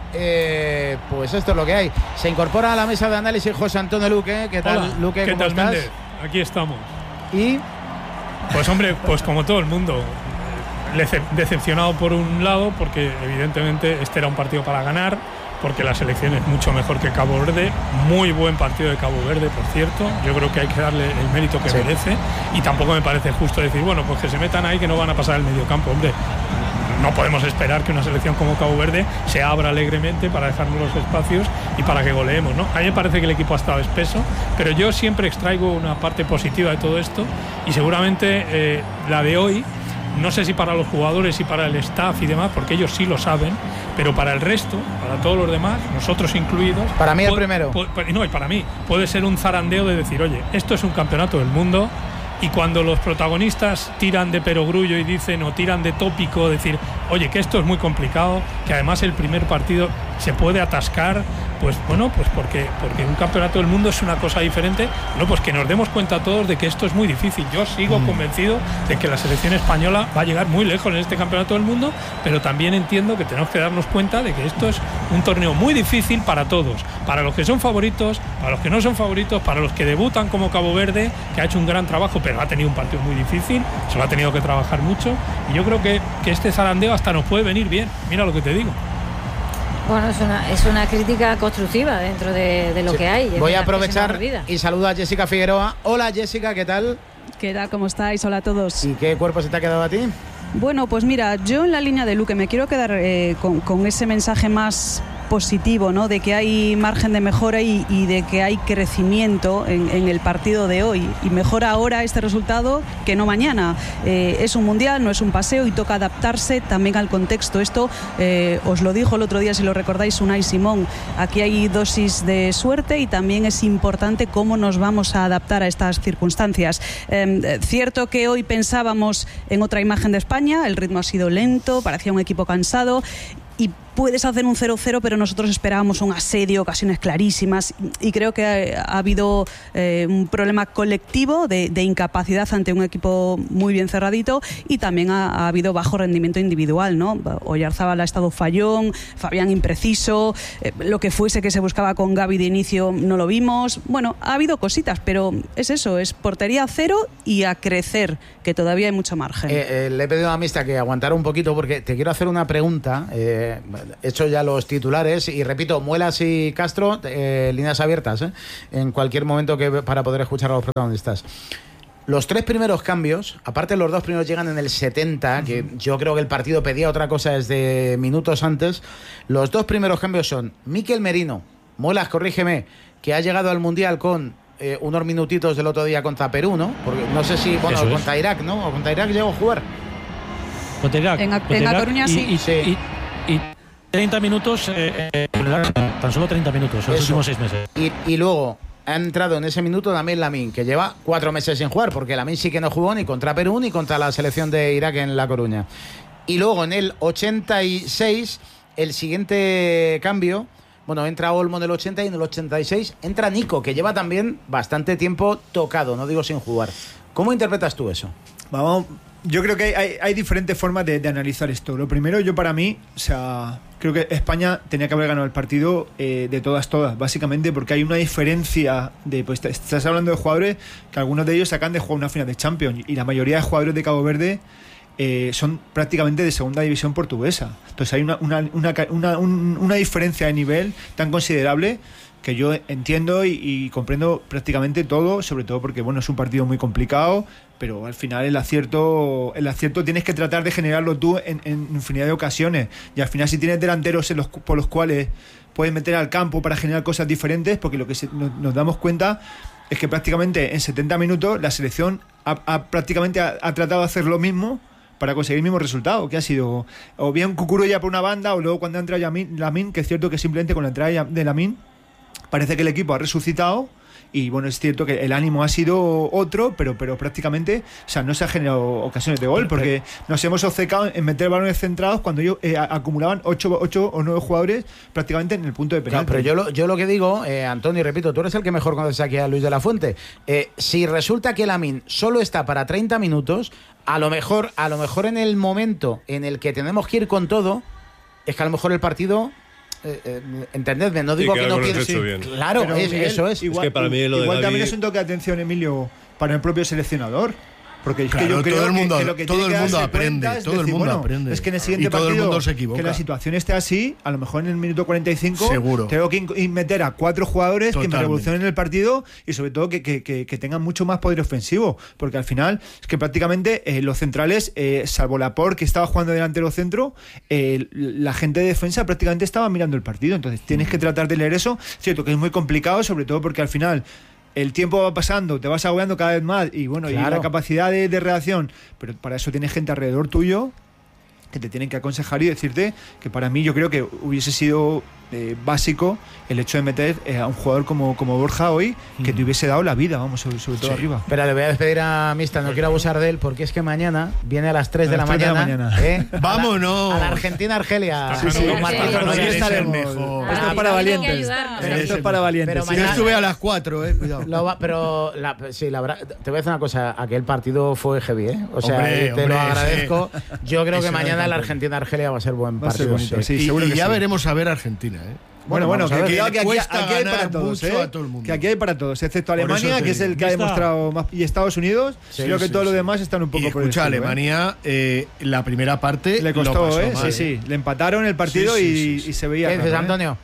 Pues esto es lo que hay. Se incorpora a la mesa de análisis José Antonio Luque. ¿Qué tal, Hola, Luque? ¿Qué ¿Cómo tal, estás? Méndez? Aquí estamos. Y pues hombre, pues como todo el mundo, decepcionado por un lado, porque evidentemente este era un partido para ganar, porque la selección es mucho mejor que Cabo Verde. Muy buen partido de Cabo Verde, por cierto. Yo creo que hay que darle el mérito que merece, y tampoco me parece justo decir, bueno, pues que se metan ahí, que no van a pasar el mediocampo. Hombre, no podemos esperar que una selección como Cabo Verde se abra alegremente para dejarnos los espacios y para que goleemos, ¿no? A mí me parece que el equipo ha estado espeso, pero yo siempre extraigo una parte positiva de todo esto, y seguramente la de hoy, no sé si para los jugadores y para el staff y demás, porque ellos sí lo saben, pero para el resto, para todos los demás, nosotros incluidos, para mí el primero. No, y para mí puede ser un zarandeo de decir, oye, esto es un campeonato del mundo. Y cuando los protagonistas tiran de perogrullo y dicen, o tiran de tópico, decir, oye, que esto es muy complicado, que además el primer partido se puede atascar, pues bueno, pues porque un campeonato del mundo es una cosa diferente. No, pues que nos demos cuenta todos de que esto es muy difícil. Yo sigo convencido de que la selección española va a llegar muy lejos en este campeonato del mundo, pero también entiendo que tenemos que darnos cuenta de que esto es un torneo muy difícil para todos, para los que son favoritos, para los que no son favoritos, para los que debutan como Cabo Verde, que ha hecho un gran trabajo, pero ha tenido un partido muy difícil, se lo ha tenido que trabajar mucho, y yo creo que este zarandeo hasta nos puede venir bien. Mira lo que te digo. Bueno, es una crítica constructiva dentro de lo que hay. Voy a aprovechar y saludo a Jessica Figueroa. Hola, Jessica, ¿qué tal? ¿Qué tal? ¿Cómo estáis? Hola a todos. ¿Y qué cuerpo se te ha quedado a ti? Bueno, pues mira, yo en la línea de Luque me quiero quedar con ese mensaje más positivo, ¿no? De que hay margen de mejora y de que hay crecimiento en el partido de hoy, y mejor ahora este resultado que no mañana. Es un mundial, no es un paseo, y toca adaptarse también al contexto. Esto os lo dijo el otro día, si lo recordáis, Unai Simón. Aquí hay dosis de suerte, y también es importante cómo nos vamos a adaptar a estas circunstancias. Cierto que hoy pensábamos en otra imagen de España, el ritmo ha sido lento, parecía un equipo cansado, y puedes hacer un 0-0, pero nosotros esperábamos un asedio, ocasiones clarísimas, y creo que ha habido un problema colectivo de incapacidad ante un equipo muy bien cerradito, y también ha habido bajo rendimiento individual, ¿no? Oyarzábal ha estado fallón, Fabián impreciso, lo que fuese que se buscaba con Gavi de inicio no lo vimos. Bueno, ha habido cositas, pero es eso, es portería cero y a crecer, que todavía hay mucho margen. Le he pedido a Mista que aguantara un poquito porque te quiero hacer una pregunta. He hecho ya los titulares y repito, Muelas y Castro, líneas abiertas, en cualquier momento para poder escuchar a los protagonistas. Los 3 primeros cambios, aparte los 2 primeros llegan en el 70, que yo creo que el partido pedía otra cosa desde minutos antes. Los 2 primeros cambios son Mikel Merino, Muelas, corrígeme, que ha llegado al Mundial con unos minutitos del otro día contra Perú, ¿no? Porque no sé si, bueno, contra Irak, ¿no? O contra Irak llegó a jugar. Contra Irak. En La Coruña sí. Y 30 minutos, tan solo 30 minutos, los últimos 6 meses. Y luego ha entrado en ese minuto Damián Lamine, que lleva 4 meses sin jugar, porque Lamine sí que no jugó ni contra Perú ni contra la selección de Irak en La Coruña. Y luego en el 86, el siguiente cambio, bueno, entra Olmo en el 80 y en el 86 entra Nico, que lleva también bastante tiempo tocado, no digo sin jugar. ¿Cómo interpretas tú eso? Vamos, yo creo que hay diferentes formas de analizar esto. Lo primero, para mí, o sea, creo que España tenía que haber ganado el partido de todas, básicamente porque hay una diferencia de, pues estás hablando de jugadores que algunos de ellos sacan de jugar una final de Champions, y la mayoría de jugadores de Cabo Verde son prácticamente de segunda división portuguesa. Entonces hay una diferencia de nivel tan considerable que yo entiendo y comprendo prácticamente todo, sobre todo porque bueno, es un partido muy complicado, pero al final el acierto tienes que tratar de generarlo tú en infinidad de ocasiones, y al final si tienes delanteros por los cuales puedes meter al campo para generar cosas diferentes, porque lo que nos damos cuenta es que prácticamente en 70 minutos la selección ha tratado de hacer lo mismo para conseguir el mismo resultado, que ha sido o bien Cucurella por una banda, o luego cuando entra Lamine, que es cierto que simplemente con la entrada de Lamine parece que el equipo ha resucitado, y bueno, es cierto que el ánimo ha sido otro, pero prácticamente, o sea, no se han generado ocasiones de gol, porque nos hemos obcecado en meter balones centrados cuando ellos acumulaban 8 o 9 jugadores prácticamente en el punto de penalti. Claro, pero yo lo que digo, Antonio, y repito, tú eres el que mejor conoces aquí a Luis de la Fuente. Si resulta que Lamine solo está para 30 minutos, a lo mejor en el momento en el que tenemos que ir con todo, es que a lo mejor el partido... entendedme, no digo que no piense. Claro, eso es. Igual, es que para mí lo de igual David... también es un toque de atención, Emilio, para el propio seleccionador. Porque es claro, que yo creo todo el mundo, que lo que todo tiene el mundo que aprende, cuenta es todo el decir, mundo bueno, aprende. es que en el siguiente y todo partido el mundo se equivoca. que la situación esté así, a lo mejor en el minuto 45 seguro tengo que meter a 4 jugadores totalmente, que me revolucionen el partido, y sobre todo que tengan mucho más poder ofensivo, porque al final es que prácticamente los centrales, salvo Laporte, que estaba jugando delantero centro, la gente de defensa prácticamente estaba mirando el partido. Entonces tienes que tratar de leer eso. Cierto que es muy complicado, sobre todo porque al final el tiempo va pasando, te vas agobiando cada vez más, y bueno, claro, y la capacidad de reacción, pero para eso tienes gente alrededor tuyo que te tienen que aconsejar y decirte que para mí yo creo que hubiese sido básico el hecho de meter a un jugador como Borja hoy, que te hubiese dado la vida, vamos, sobre todo arriba. Pero le voy a despedir a Mista, no quiero abusar de él, porque es que mañana viene a las 3 de la mañana. ¡Vámonos! A la Argentina-Argelia. Sí, aquí estaremos. Esto es para valientes. Esto es para valientes. Yo estuve a las 4, cuidado. Pero sí, la verdad, te voy a decir una cosa, aquel partido fue heavy, O sea, hombre, lo agradezco. Yo creo que mañana la Argentina-Argelia va a ser buen partido. Y ya veremos a ver Argentina, Bueno, que aquí hay para todos, que aquí hay para todos, excepto Alemania, que es el que ha demostrado más, y Estados Unidos. Creo que todos los demás están un poco por el estilo. Alemania, la primera parte le costó, mal, sí, le empataron el partido y se veía. ¿Qué dices, Antonio?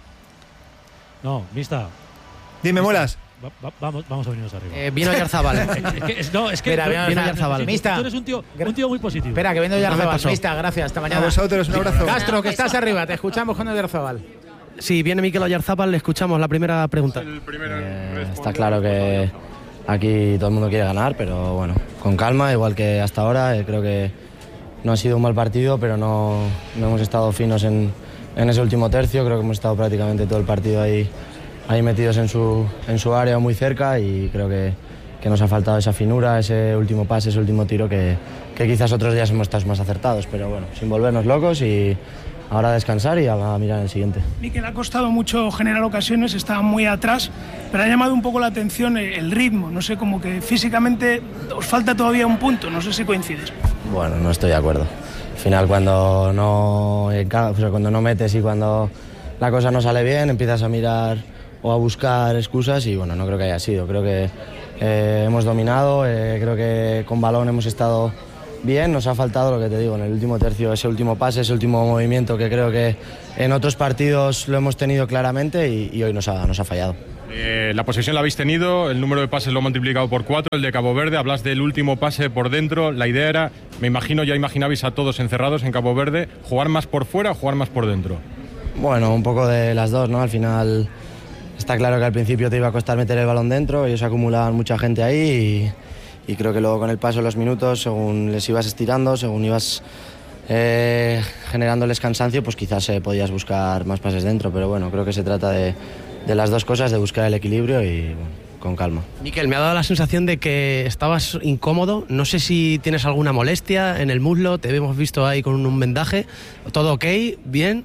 No, Mista. Dime, Molas. Vamos a venirnos arriba. Vino Oyarzábal. es que viene Oyarzábal. Mista. Tú eres un tío muy positivo. Espera, que viene Oyarzábal. Mista, gracias. Hasta mañana. A vosotros, un abrazo. Castro, que estás arriba. Te escuchamos con Oyarzábal. Sí, viene Mikel Oyarzábal, le escuchamos la primera pregunta. Está claro que aquí todo el mundo quiere ganar, pero bueno, con calma, igual que hasta ahora. Creo que no ha sido un mal partido, pero no hemos estado finos en ese último tercio. Creo que hemos estado prácticamente todo el partido ahí metidos en su área, muy cerca, y creo que nos ha faltado esa finura, ese último pase, ese último tiro que quizás otros días hemos estado más acertados, pero bueno, sin volvernos locos y ahora a descansar y a mirar el siguiente. Mikel, ha costado mucho generar ocasiones, estaba muy atrás, pero ha llamado un poco la atención el ritmo. No sé, como que físicamente os falta todavía un punto, no sé si coincides. Bueno, no estoy de acuerdo. Al final, cuando no metes y cuando la cosa no sale bien, empiezas a mirar o a buscar excusas y bueno, no creo que haya sido. Creo que hemos dominado, creo que con balón hemos estado bien, nos ha faltado lo que te digo, en el último tercio, ese último pase, ese último movimiento que creo que en otros partidos lo hemos tenido claramente y hoy nos ha fallado. La posesión la habéis tenido, el número de pases lo he multiplicado por 4, el de Cabo Verde, hablas del último pase por dentro, la idea era, ya imaginabais a todos encerrados en Cabo Verde, ¿jugar más por fuera o jugar más por dentro? Bueno, un poco de las dos, ¿no? Al final está claro que al principio te iba a costar meter el balón dentro, ellos acumulaban mucha gente ahí y creo que luego con el paso de los minutos, según les ibas estirando, según ibas generándoles cansancio, pues quizás podías buscar más pases dentro, pero bueno, creo que se trata de las dos cosas, de buscar el equilibrio y bueno, con calma. Mikel, me ha dado la sensación de que estabas incómodo, no sé si tienes alguna molestia en el muslo, te hemos visto ahí con un vendaje, ¿todo ok? ¿Bien?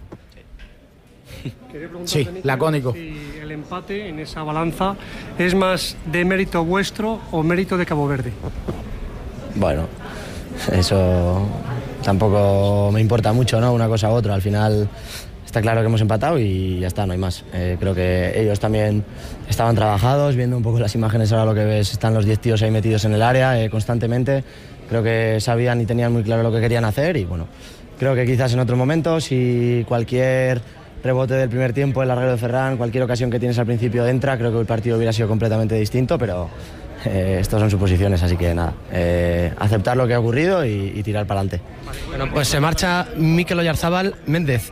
Sí, lacónico. Si el empate en esa balanza es más de mérito vuestro o mérito de Cabo Verde. Bueno, eso tampoco me importa mucho, ¿no? Una cosa u otra. Al final está claro que hemos empatado y ya está, no hay más. Creo que ellos también estaban trabajados, viendo un poco las imágenes, ahora lo que ves, están los 10 tíos ahí metidos en el área constantemente. Creo que sabían y tenían muy claro lo que querían hacer y bueno, creo que quizás en otro momento, si cualquier rebote del primer tiempo, el larguero de Ferran, cualquier ocasión que tienes al principio entra, creo que el partido hubiera sido completamente distinto, pero estas son suposiciones, así que nada, aceptar lo que ha ocurrido y tirar para adelante. Bueno, pues se marcha Mikel Oyarzábal. Méndez,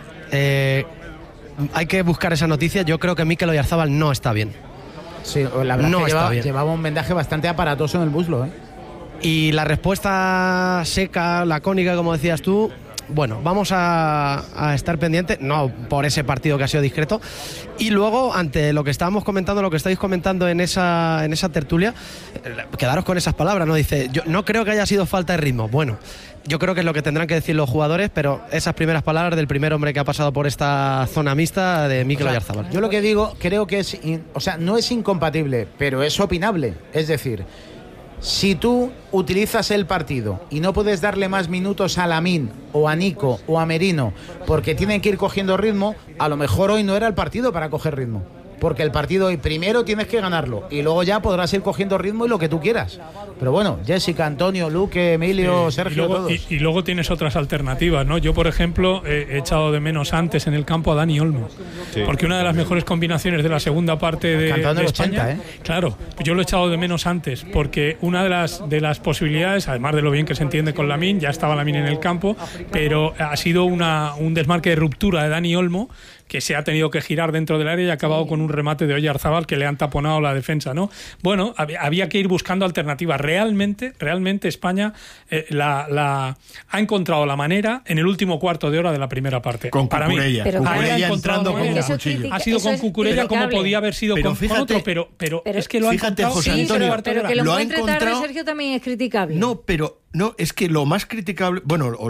hay que buscar esa noticia, yo creo que Mikel Oyarzábal no está bien. Sí, la verdad no es que llevaba un vendaje bastante aparatoso en el muslo, Y la respuesta seca, lacónica, como decías tú, bueno, vamos a estar pendientes, no por ese partido que ha sido discreto, y luego ante lo que estábamos comentando, lo que estáis comentando en esa tertulia, quedaros con esas palabras, ¿no? Dice, yo no creo que haya sido falta de ritmo. Bueno, yo creo que es lo que tendrán que decir los jugadores, pero esas primeras palabras del primer hombre que ha pasado por esta zona mixta de Mikel Oyarzábal. Yo lo que digo, creo que no es incompatible, pero es opinable, es decir, si tú utilizas el partido y no puedes darle más minutos a Lamine o a Nico o a Merino porque tienen que ir cogiendo ritmo, a lo mejor hoy no era el partido para coger ritmo. Porque el partido hoy primero tienes que ganarlo y luego ya podrás ir cogiendo ritmo y lo que tú quieras. Pero bueno, Jessica, Antonio, Luque, Emilio, Sergio, todos. Y luego tienes otras alternativas, ¿no? Yo, por ejemplo, he echado de menos antes en el campo a Dani Olmo. Sí. Porque una de las mejores combinaciones de la segunda parte de España, 80, claro, yo lo he echado de menos antes, porque una de las posibilidades, además de lo bien que se entiende con Lamine, ya estaba Lamine en el campo, pero ha sido un desmarque de ruptura de Dani Olmo, que se ha tenido que girar dentro del área y ha acabado con un remate de Oyarzábal que le han taponado la defensa, ¿no? Bueno, había que ir buscando alternativas. Realmente España ha encontrado la manera en el último cuarto de hora de la primera parte. Con Cucurella. Cucurella entrando con cuchillo. Ha sido con Cucurella como podía haber sido con otro, pero es que lo ha encontrado. José Antonio, pero que lo encuentre tarde, Sergio, también es criticable. No, es que lo más criticable,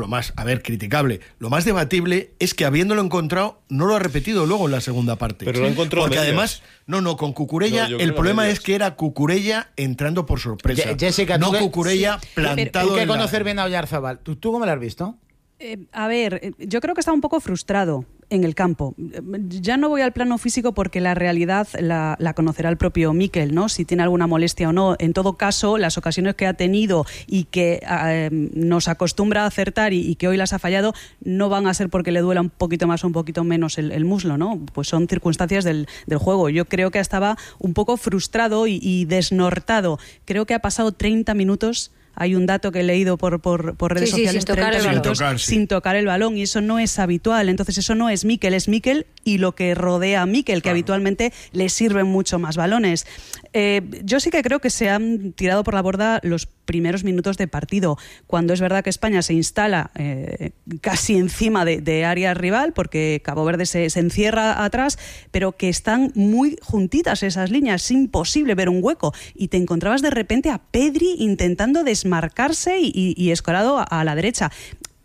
lo más debatible es que habiéndolo encontrado, no lo ha repetido luego en la segunda parte. Pero lo encontró porque además, con Cucurella, el problema es que era Cucurella entrando por sorpresa. Jessica, no Cucurella plantado. Tú que conocer bien a Oyarzábal, ¿tú cómo lo has visto? A ver, yo creo que está un poco frustrado en el campo. Ya no voy al plano físico porque la realidad la conocerá el propio Mikel, ¿no? Si tiene alguna molestia o no. En todo caso, las ocasiones que ha tenido y que nos acostumbra a acertar y que hoy las ha fallado, no van a ser porque le duela un poquito más o un poquito menos el muslo, ¿no? Pues son circunstancias del juego. Yo creo que estaba un poco frustrado y desnortado. Creo que ha pasado 30 minutos. Hay un dato que he leído por redes sociales, 30 minutos sin tocar el balón, y eso no es habitual. Entonces eso no es Mikel y lo que rodea a Mikel, que habitualmente le sirven mucho más balones. Yo sí que creo que se han tirado por la borda los primeros minutos de partido, cuando es verdad que España se instala casi encima de área rival, porque Cabo Verde se encierra atrás, pero que están muy juntitas esas líneas, es imposible ver un hueco, y te encontrabas de repente a Pedri intentando desmarcarse y escorado a la derecha.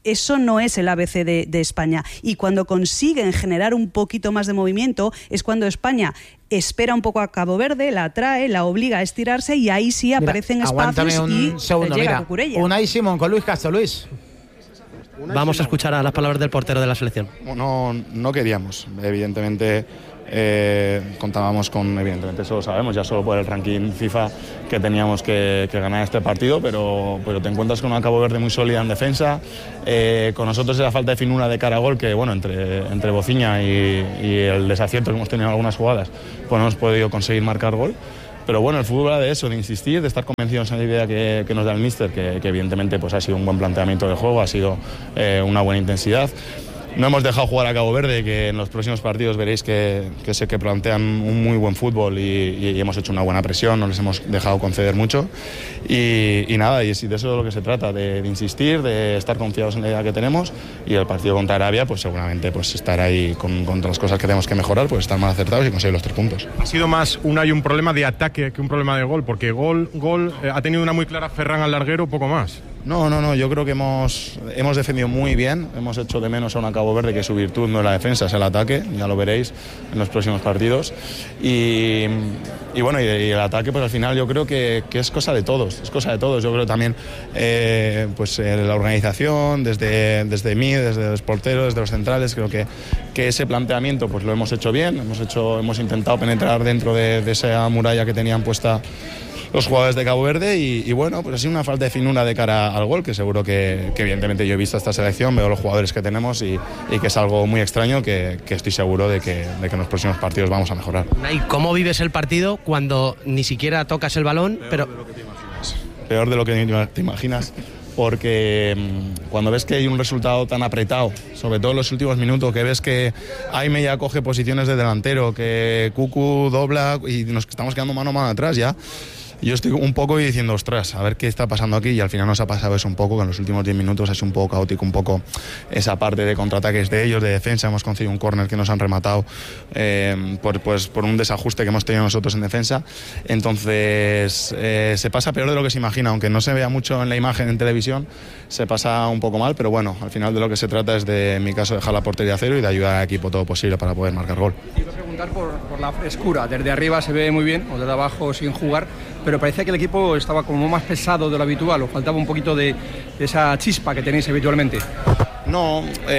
eso no es el ABC de España. Y cuando consiguen generar un poquito más de movimiento es cuando España espera un poco a Cabo Verde, la atrae, la obliga a estirarse y ahí sí aparecen espacios y segundo, llega Cucurella. Unai Simón con Luis Castro. Luis. Vamos a escuchar a las palabras del portero de la selección. No queríamos, evidentemente. Contábamos con, evidentemente eso lo sabemos, ya solo por el ranking FIFA, que teníamos que ganar este partido, pero te encuentras con una Cabo Verde muy sólida en defensa, con nosotros esa falta de finura de cara a gol, que bueno, entre Bociña y el desacierto que hemos tenido en algunas jugadas, pues no hemos podido conseguir marcar gol. Pero bueno, el fútbol va de eso, de insistir, de estar convencidos en la idea que nos da el míster, que evidentemente pues ha sido un buen planteamiento de juego, ha sido una buena intensidad. No hemos dejado jugar a Cabo Verde, que en los próximos partidos veréis que plantean un muy buen fútbol y hemos hecho una buena presión, no les hemos dejado conceder mucho y nada, y de eso es lo que se trata, de insistir, de estar confiados en la idea que tenemos, y el partido contra Arabia pues seguramente pues estar ahí con las cosas que tenemos que mejorar, pues estar más acertados y conseguir los 3 puntos. Ha sido más un problema de ataque que un problema de gol, porque gol ha tenido una muy clara Ferran al larguero, poco más. No, yo creo que hemos defendido muy bien, hemos hecho de menos a una Cabo Verde que su virtud no es la defensa, es el ataque, ya lo veréis en los próximos partidos. Y bueno, y el ataque pues al final yo creo que es cosa de todos, yo creo también pues la organización, desde mí, desde los porteros, desde los centrales, creo que ese planteamiento pues lo hemos hecho bien, hemos intentado penetrar dentro de esa muralla que tenían puesta los jugadores de Cabo Verde y bueno, pues ha sido una falta de finura de cara al gol, que seguro que evidentemente yo he visto esta selección, veo los jugadores que tenemos y que es algo muy extraño que estoy seguro de que en los próximos partidos vamos a mejorar. ¿Y cómo vives el partido cuando ni siquiera tocas el balón? Peor de lo que te imaginas. Porque cuando ves que hay un resultado tan apretado, sobre todo en los últimos minutos, que ves que Aime ya coge posiciones de delantero, que Cucu dobla y nos estamos quedando mano a mano atrás ya, yo estoy un poco diciendo, ostras, a ver qué está pasando aquí, y al final nos ha pasado eso un poco, que en los últimos 10 minutos ha sido un poco caótico, un poco esa parte de contraataques de ellos, de defensa, hemos conseguido un córner que nos han rematado por un desajuste que hemos tenido nosotros en defensa, entonces se pasa peor de lo que se imagina, aunque no se vea mucho en la imagen en televisión, se pasa un poco mal, pero bueno, al final de lo que se trata es de, en mi caso, dejar la portería a cero y de ayudar al equipo todo posible para poder marcar gol. Quiero preguntar por la frescura, desde arriba se ve muy bien, o desde abajo sin jugar, pero parecía que el equipo estaba como más pesado de lo habitual, o faltaba un poquito de esa chispa que tenéis habitualmente. No,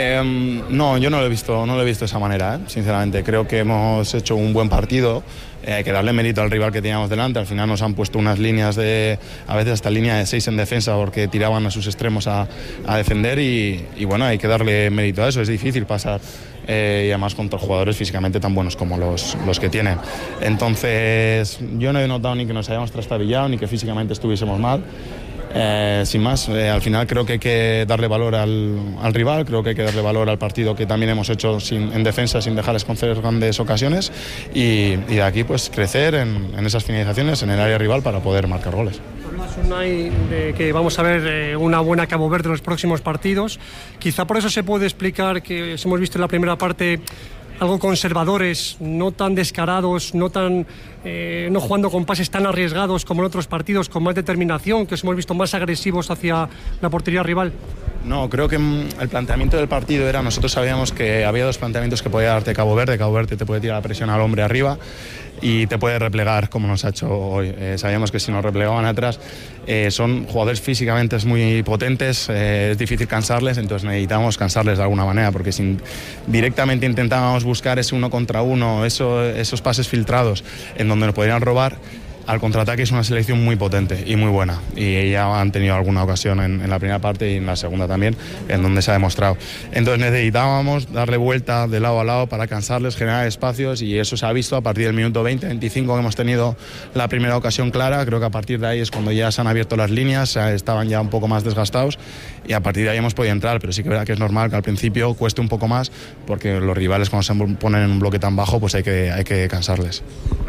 yo no lo he visto de esa manera, sinceramente. Creo que hemos hecho un buen partido. Hay que darle mérito al rival que teníamos delante. Al final nos han puesto unas líneas a veces hasta línea de 6 en defensa, porque tiraban a sus extremos a defender y bueno, hay que darle mérito a eso. Es difícil pasar y además contra jugadores físicamente tan buenos como los que tienen. Entonces yo no he notado ni que nos hayamos trastabillado ni que físicamente estuviésemos mal. Sin más, al final creo que hay que darle valor al rival, creo que hay que darle valor al partido que también hemos hecho en defensa sin dejarles conceder grandes ocasiones y de aquí pues crecer en esas finalizaciones en el área rival para poder marcar goles. Unai, de que vamos a ver una buena Cabo Verde en los próximos partidos, quizá por eso se puede explicar que hemos visto en la primera parte algo conservadores, no tan descarados, no jugando con pases tan arriesgados como en otros partidos, con más determinación, que os hemos visto más agresivos hacia la portería rival. No, creo que el planteamiento del partido era, nosotros sabíamos que había 2 planteamientos que podía darte Cabo Verde. Cabo Verde te puede tirar la presión al hombre arriba y te puede replegar como nos ha hecho hoy. Sabíamos que si nos replegaban atrás son jugadores físicamente muy potentes, es difícil cansarles, entonces necesitábamos cansarles de alguna manera, porque si directamente intentábamos buscar ese 1 contra 1, esos pases filtrados en donde nos podrían robar, al contraataque es una selección muy potente y muy buena, y ya han tenido alguna ocasión en la primera parte y en la segunda también, en donde se ha demostrado. Entonces necesitábamos darle vuelta de lado a lado para cansarles, generar espacios, y eso se ha visto a partir del minuto 20-25 que hemos tenido la primera ocasión clara. Creo que a partir de ahí es cuando ya se han abierto las líneas, estaban ya un poco más desgastados y a partir de ahí hemos podido entrar, pero sí que es verdad que es normal que al principio cueste un poco más, porque los rivales cuando se ponen en un bloque tan bajo pues hay que cansarles.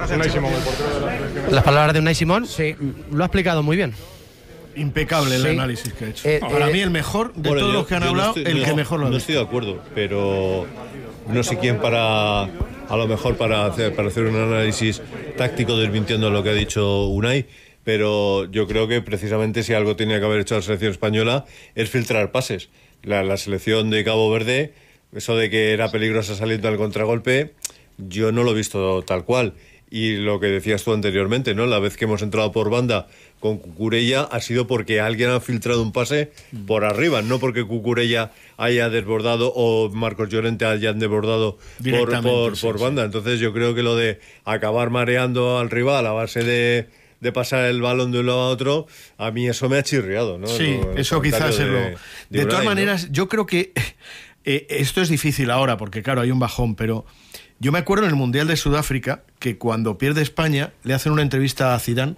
Las palabras de Unai Simón, sí, lo ha explicado muy bien. Impecable el análisis que ha hecho. Para mí el mejor de todos los que han hablado, el que mejor lo ha visto. No estoy de acuerdo, pero no sé quién a lo mejor para hacer un análisis táctico desmintiendo lo que ha dicho Unai, pero yo creo que precisamente si algo tenía que haber hecho la selección española es filtrar pases. la selección de Cabo Verde, eso de que era peligrosa saliendo al contragolpe, yo no lo he visto tal cual. Y lo que decías tú anteriormente, ¿no? La vez que hemos entrado por banda con Cucurella ha sido porque alguien ha filtrado un pase por arriba, no porque Cucurella haya desbordado o Marcos Llorente hayan desbordado por banda. Entonces yo creo que lo de acabar mareando al rival a base de pasar el balón de un lado a otro, a mí eso me ha chirriado, ¿no? Sí, eso quizás es lo... De todas maneras, ¿no? Yo creo que esto es difícil ahora, porque claro, hay un bajón, pero yo me acuerdo en el Mundial de Sudáfrica que cuando pierde España le hacen una entrevista a Zidane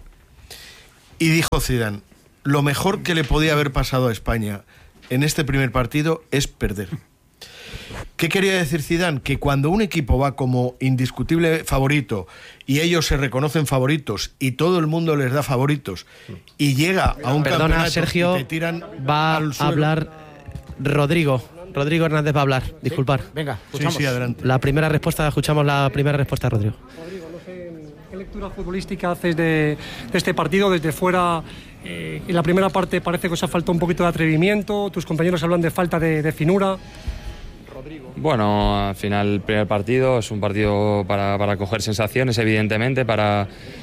y dijo Zidane, lo mejor que le podía haber pasado a España en este primer partido es perder. ¿Qué quería decir Zidane? Que cuando un equipo va como indiscutible favorito y ellos se reconocen favoritos y todo el mundo les da favoritos y llega a un campeonato, Sergio, y te tiran va a hablar Rodrigo Hernández va a hablar, disculpar. Venga, escuchamos. Sí, adelante. Escuchamos la primera respuesta de Rodrigo. Rodrigo, no sé, ¿qué lectura futbolística haces de este partido desde fuera? En la primera parte parece que os ha faltado un poquito de atrevimiento, tus compañeros hablan de falta de finura. Bueno, al final el primer partido es un partido para coger sensaciones, evidentemente, para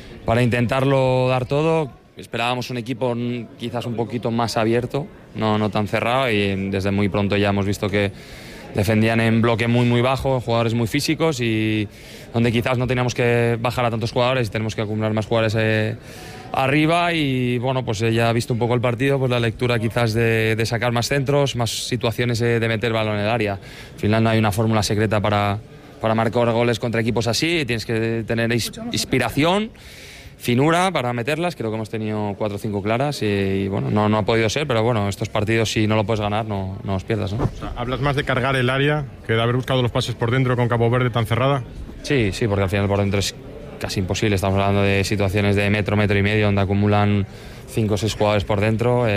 intentarlo dar todo. Esperábamos un equipo quizás un poquito más abierto, no tan cerrado, y desde muy pronto ya hemos visto que defendían en bloque muy bajo, jugadores muy físicos, y donde quizás no teníamos que bajar a tantos jugadores y tenemos que acumular más jugadores arriba. Y bueno, pues ya ha visto un poco el partido, pues la lectura quizás de sacar más centros, más situaciones de meter balón en el área. Al final no hay una fórmula secreta para marcar goles contra equipos así, tienes que tener inspiración, finura para meterlas. Creo que hemos tenido 4 o 5 claras y bueno, no ha podido ser, pero bueno, estos partidos si no lo puedes ganar no los pierdas, ¿no? O sea, ¿hablas más de cargar el área que de haber buscado los pases por dentro con Cabo Verde tan cerrada? Sí, porque al final por dentro es casi imposible. Estamos hablando de situaciones de metro y medio donde acumulan 5 o 6 jugadores por dentro.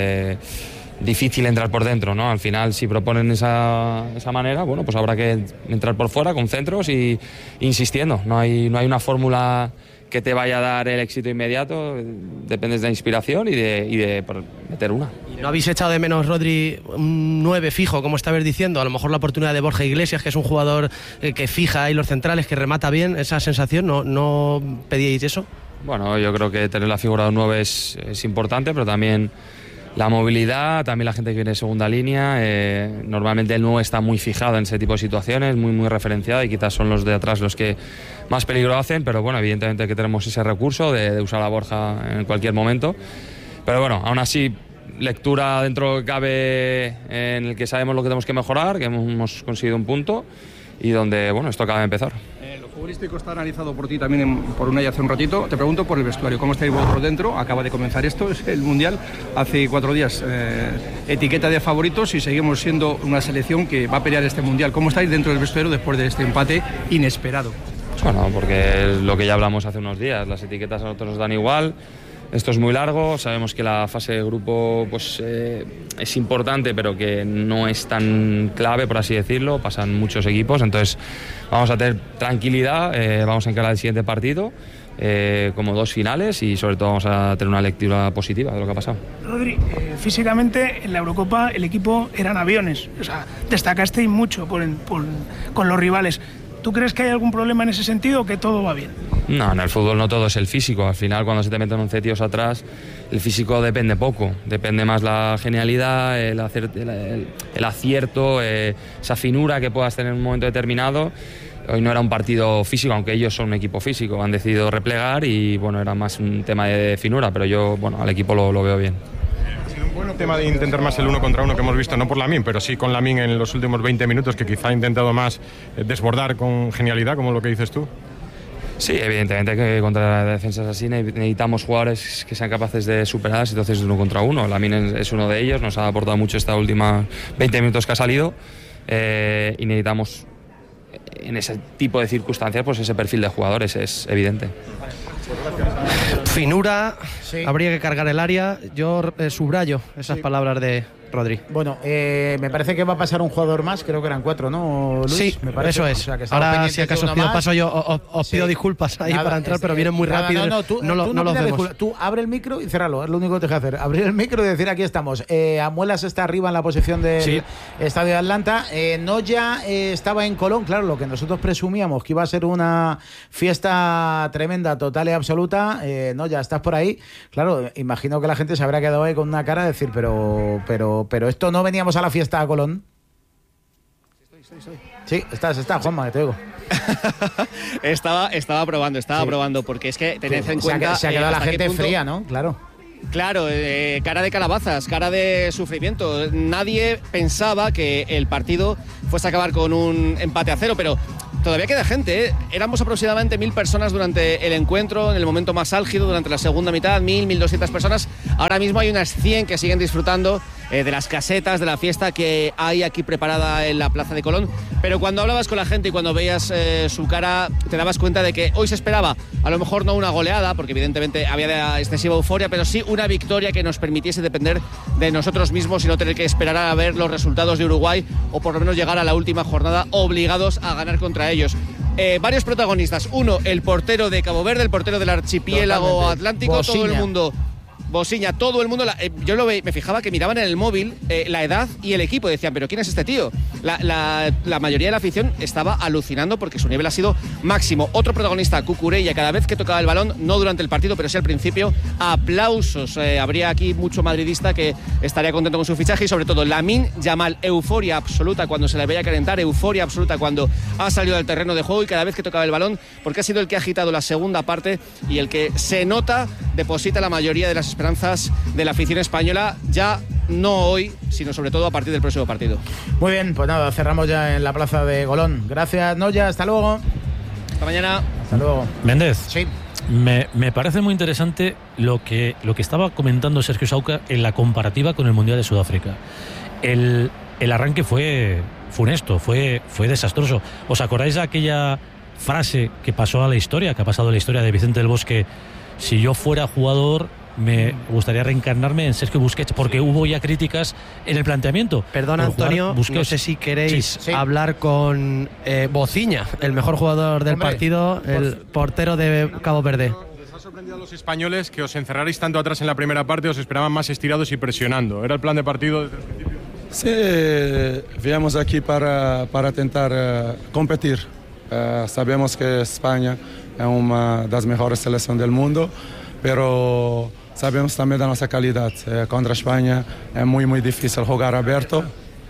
Difícil entrar por dentro, ¿no? Al final, si proponen esa manera, bueno, pues habrá que entrar por fuera con centros y insistiendo. No hay una fórmula que te vaya a dar el éxito inmediato, dependes de la inspiración y de meter una. ¿No habéis echado de menos, Rodri, un 9 fijo, como estabas diciendo? A lo mejor la oportunidad de Borja Iglesias, que es un jugador que fija ahí los centrales, que remata bien, esa sensación, ¿no pedíais eso? Bueno, yo creo que tener la figura de un 9 es importante, pero también la movilidad, también la gente que viene de segunda línea. Normalmente el 9 está muy fijado en ese tipo de situaciones, muy referenciado, y quizás son los de atrás los que más peligro hacen, pero bueno, evidentemente que tenemos ese recurso de usar a Borja en cualquier momento. Pero bueno, aún así, lectura dentro que cabe, en el que sabemos lo que tenemos que mejorar, que hemos conseguido un punto y donde, bueno, esto acaba de empezar. Lo futbolístico está analizado por ti también por Unai hace un ratito. Te pregunto por el vestuario, ¿cómo estáis vosotros dentro? Acaba de comenzar esto, es el Mundial. Hace 4 días, etiqueta de favoritos, y seguimos siendo una selección que va a pelear este Mundial. ¿Cómo estáis dentro del vestuario después de este empate inesperado? Bueno, porque es lo que ya hablamos hace unos días, las etiquetas a nosotros nos dan igual. Esto es muy largo, sabemos que la fase de grupo pues, es importante, pero que no es tan clave, por así decirlo. Pasan muchos equipos, entonces vamos a tener tranquilidad, vamos a encarar el siguiente partido como 2 finales, y sobre todo vamos a tener una lectura positiva de lo que ha pasado. Rodri, físicamente en la Eurocopa el equipo eran aviones, o sea, destacasteis mucho con los rivales. ¿Tú crees que hay algún problema en ese sentido o que todo va bien? No, en el fútbol no todo es el físico. Al final, cuando se te meten 11 tíos atrás, el físico depende poco. Depende más la genialidad, el acierto, esa finura que puedas tener en un momento determinado. Hoy no era un partido físico, aunque ellos son un equipo físico. Han decidido replegar y bueno, era más un tema de finura, pero yo al equipo lo veo bien. Bueno, el tema de intentar más el 1 contra 1 que hemos visto, no por Lamine, pero sí con Lamine en los últimos 20 minutos, que quizá ha intentado más desbordar con genialidad, como lo que dices tú. Sí, evidentemente que contra defensas así necesitamos jugadores que sean capaces de superar las situaciones de 1 contra 1. Lamine es uno de ellos, nos ha aportado mucho esta última 20 minutos que ha salido, y necesitamos en ese tipo de circunstancias pues ese perfil de jugadores, es evidente. Finura, sí. Habría que cargar el área. Yo subrayo esas palabras de Rodri. Bueno, me parece que va a pasar un jugador más, creo que eran 4, ¿no, Luis? Sí, me parece. eso es. O sea, que ahora, si acaso os pido paso, yo os pido disculpas ahí para entrar, pero vienen muy rápido. Tú no los vemos. Tú abre el micro y cérralo, es lo único que tienes que hacer. Abrir el micro y decir aquí estamos. Amuelas está arriba en la posición del Estadio de Atlanta. Noya estaba en Colón, claro, lo que nosotros presumíamos que iba a ser una fiesta tremenda, total y absoluta. Noya, ¿estás por ahí? Claro, imagino que la gente se habrá quedado ahí con una cara de decir, pero esto no veníamos a la fiesta a Colón. Sí, estás, Juanma, que te oigo. estaba probando, porque es que tened en cuenta... Se ha quedado la gente fría, ¿no? Claro, cara de calabazas, cara de sufrimiento. Nadie pensaba que el partido fuese a acabar con un empate a 0, pero todavía queda gente, ¿eh? Éramos aproximadamente 1000 personas durante el encuentro, en el momento más álgido, durante la segunda mitad, 1200 personas. Ahora mismo hay unas 100 que siguen disfrutando de las casetas, de la fiesta que hay aquí preparada en la Plaza de Colón. Pero cuando hablabas con la gente y cuando veías su cara, te dabas cuenta de que hoy se esperaba, a lo mejor no una goleada, porque evidentemente había excesiva euforia, pero sí una victoria que nos permitiese depender de nosotros mismos y no tener que esperar a ver los resultados de Uruguay, o por lo menos llegar a la última jornada obligados a ganar contra ellos. Varios protagonistas. Uno, el portero de Cabo Verde, el portero del archipiélago atlántico. Bosiña. Todo el mundo... Bosiña, todo el mundo, yo me fijaba que miraban en el móvil la edad y el equipo, decían, pero ¿quién es este tío? La mayoría de la afición estaba alucinando porque su nivel ha sido máximo. Otro protagonista, Cucurella, cada vez que tocaba el balón, no durante el partido, pero sí al principio, aplausos. Habría aquí mucho madridista que estaría contento con su fichaje y sobre todo Lamine Yamal, euforia absoluta cuando se le veía calentar, euforia absoluta cuando ha salido del terreno de juego y cada vez que tocaba el balón, porque ha sido el que ha agitado la segunda parte y el que se nota deposita la mayoría de las esperanzas de la afición española, ya no hoy, sino sobre todo a partir del próximo partido. Muy bien, pues nada, cerramos ya en la Plaza de Colón. Gracias, Noya, hasta luego. Hasta mañana. Hasta luego. Méndez. Sí. Me parece muy interesante lo que estaba comentando Sergio Sauca en la comparativa con el Mundial de Sudáfrica. El arranque fue funesto, fue desastroso. ¿Os acordáis de aquella frase que pasó a la historia, que ha pasado a la historia de Vicente del Bosque? Si yo fuera jugador, me gustaría reencarnarme en Sergio Busquets, porque hubo ya críticas en el planteamiento. Perdón, Antonio, no sé si queréis hablar con Bociña, el mejor jugador del partido, el portero de Cabo Verde. ¿Les ha sorprendido a los españoles que os encerrarais tanto atrás en la primera parte? ¿Os esperaban más estirados y presionando? ¿Era el plan de partido desde el principio? Sí, viemos aquí para intentar competir. Sabemos que España es una de las mejores selecciones del mundo, pero sabemos también de nuestra calidad. Contra España es muy difícil jugar abierto.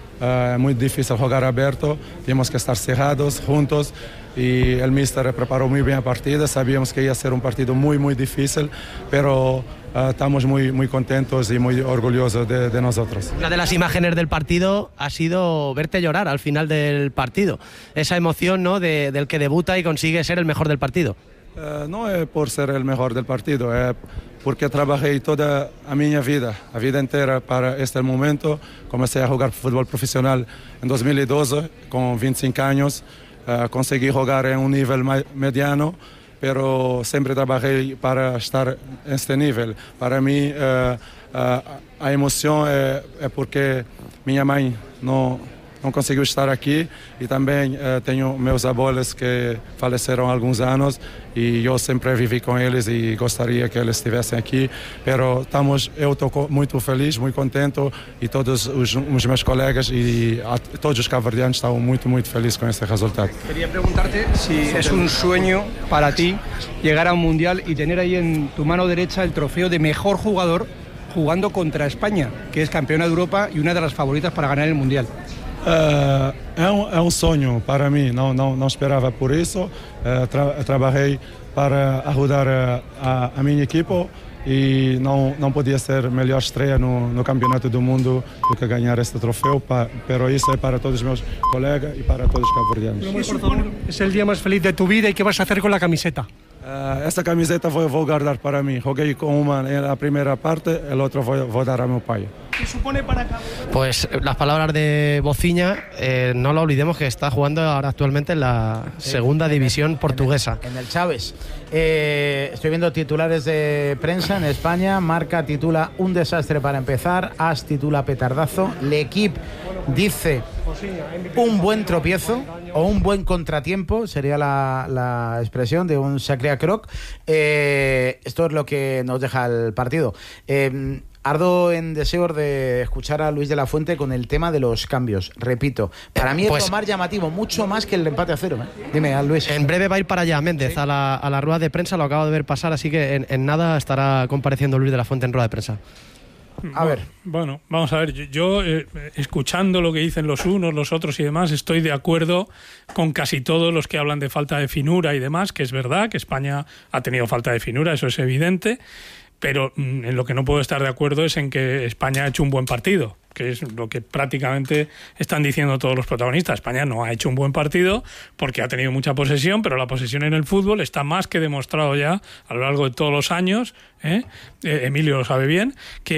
Tenemos que estar cerrados, juntos, y el míster preparó muy bien el partido. Sabíamos que iba a ser un partido muy difícil, pero estamos muy contentos y muy orgullosos de nosotros. Una de las imágenes del partido ha sido verte llorar al final del partido. Esa emoción, ¿no?, del que debuta y consigue ser el mejor del partido. No es por ser el mejor del partido, es porque trabajé toda mi vida, la vida entera para este momento. Comencé a jugar fútbol profesional en 2012, con 25 años. Conseguí jugar en un nivel mediano, pero siempre trabajé para estar en este nivel. Para mí, la emoción es porque mi mamá no conseguiu estar aqui, e também tenho meus abuelos que faleceram há alguns anos e eu sempre vivi com eles e gostaria que eles estivessem aqui, pero eu estou muito feliz, muito contente, e todos os meus colegas e todos os cabo-verdianos estão muito felizes com este resultado. Quería preguntarte si es un sueño para ti llegar a un mundial y tener ahí en tu mano derecha el trofeo de mejor jugador jugando contra España, que es campeona de Europa y una de las favoritas para ganar el mundial. É sonho para mim, não esperava por isso. Trabalhei para ajudar a minha equipe e não podia ser melhor estreia no Campeonato do Mundo do que ganhar este troféu, pero isso é para todos os meus colegas e para todos os cabo-verdianos. Es el día más feliz de tu vida, y ¿qué vas a hacer con la camiseta? Essa camiseta vou guardar para mim. Joguei com uma na primeira parte, a outra vou dar ao meu pai. que supone para Cabo Verde? Pues las palabras de Bociña, no lo olvidemos que está jugando ahora actualmente en la segunda división portuguesa. En el Chávez. Estoy viendo titulares de prensa en España. Marca titula un desastre para empezar. AS titula petardazo. L'Equipe dice un buen tropiezo o un buen contratiempo, sería la expresión de un sacré croc. Esto es lo que nos deja el partido. Ardo en deseos de escuchar a Luis de la Fuente con el tema de los cambios. Repito, para mí es lo más llamativo, mucho más que el empate a 0. Dime, Luis. En breve va a ir para allá Méndez, ¿sí? a la rueda de prensa, lo acabo de ver pasar, así que en nada estará compareciendo Luis de la Fuente en rueda de prensa. A ver. Bueno, vamos a ver. Yo escuchando lo que dicen los unos, los otros y demás, estoy de acuerdo con casi todos los que hablan de falta de finura y demás, que es verdad que España ha tenido falta de finura, eso es evidente. Pero en lo que no puedo estar de acuerdo es en que España ha hecho un buen partido, que es lo que prácticamente están diciendo todos los protagonistas. España no ha hecho un buen partido porque ha tenido mucha posesión, pero la posesión en el fútbol está más que demostrado ya a lo largo de todos los años, Emilio lo sabe bien, que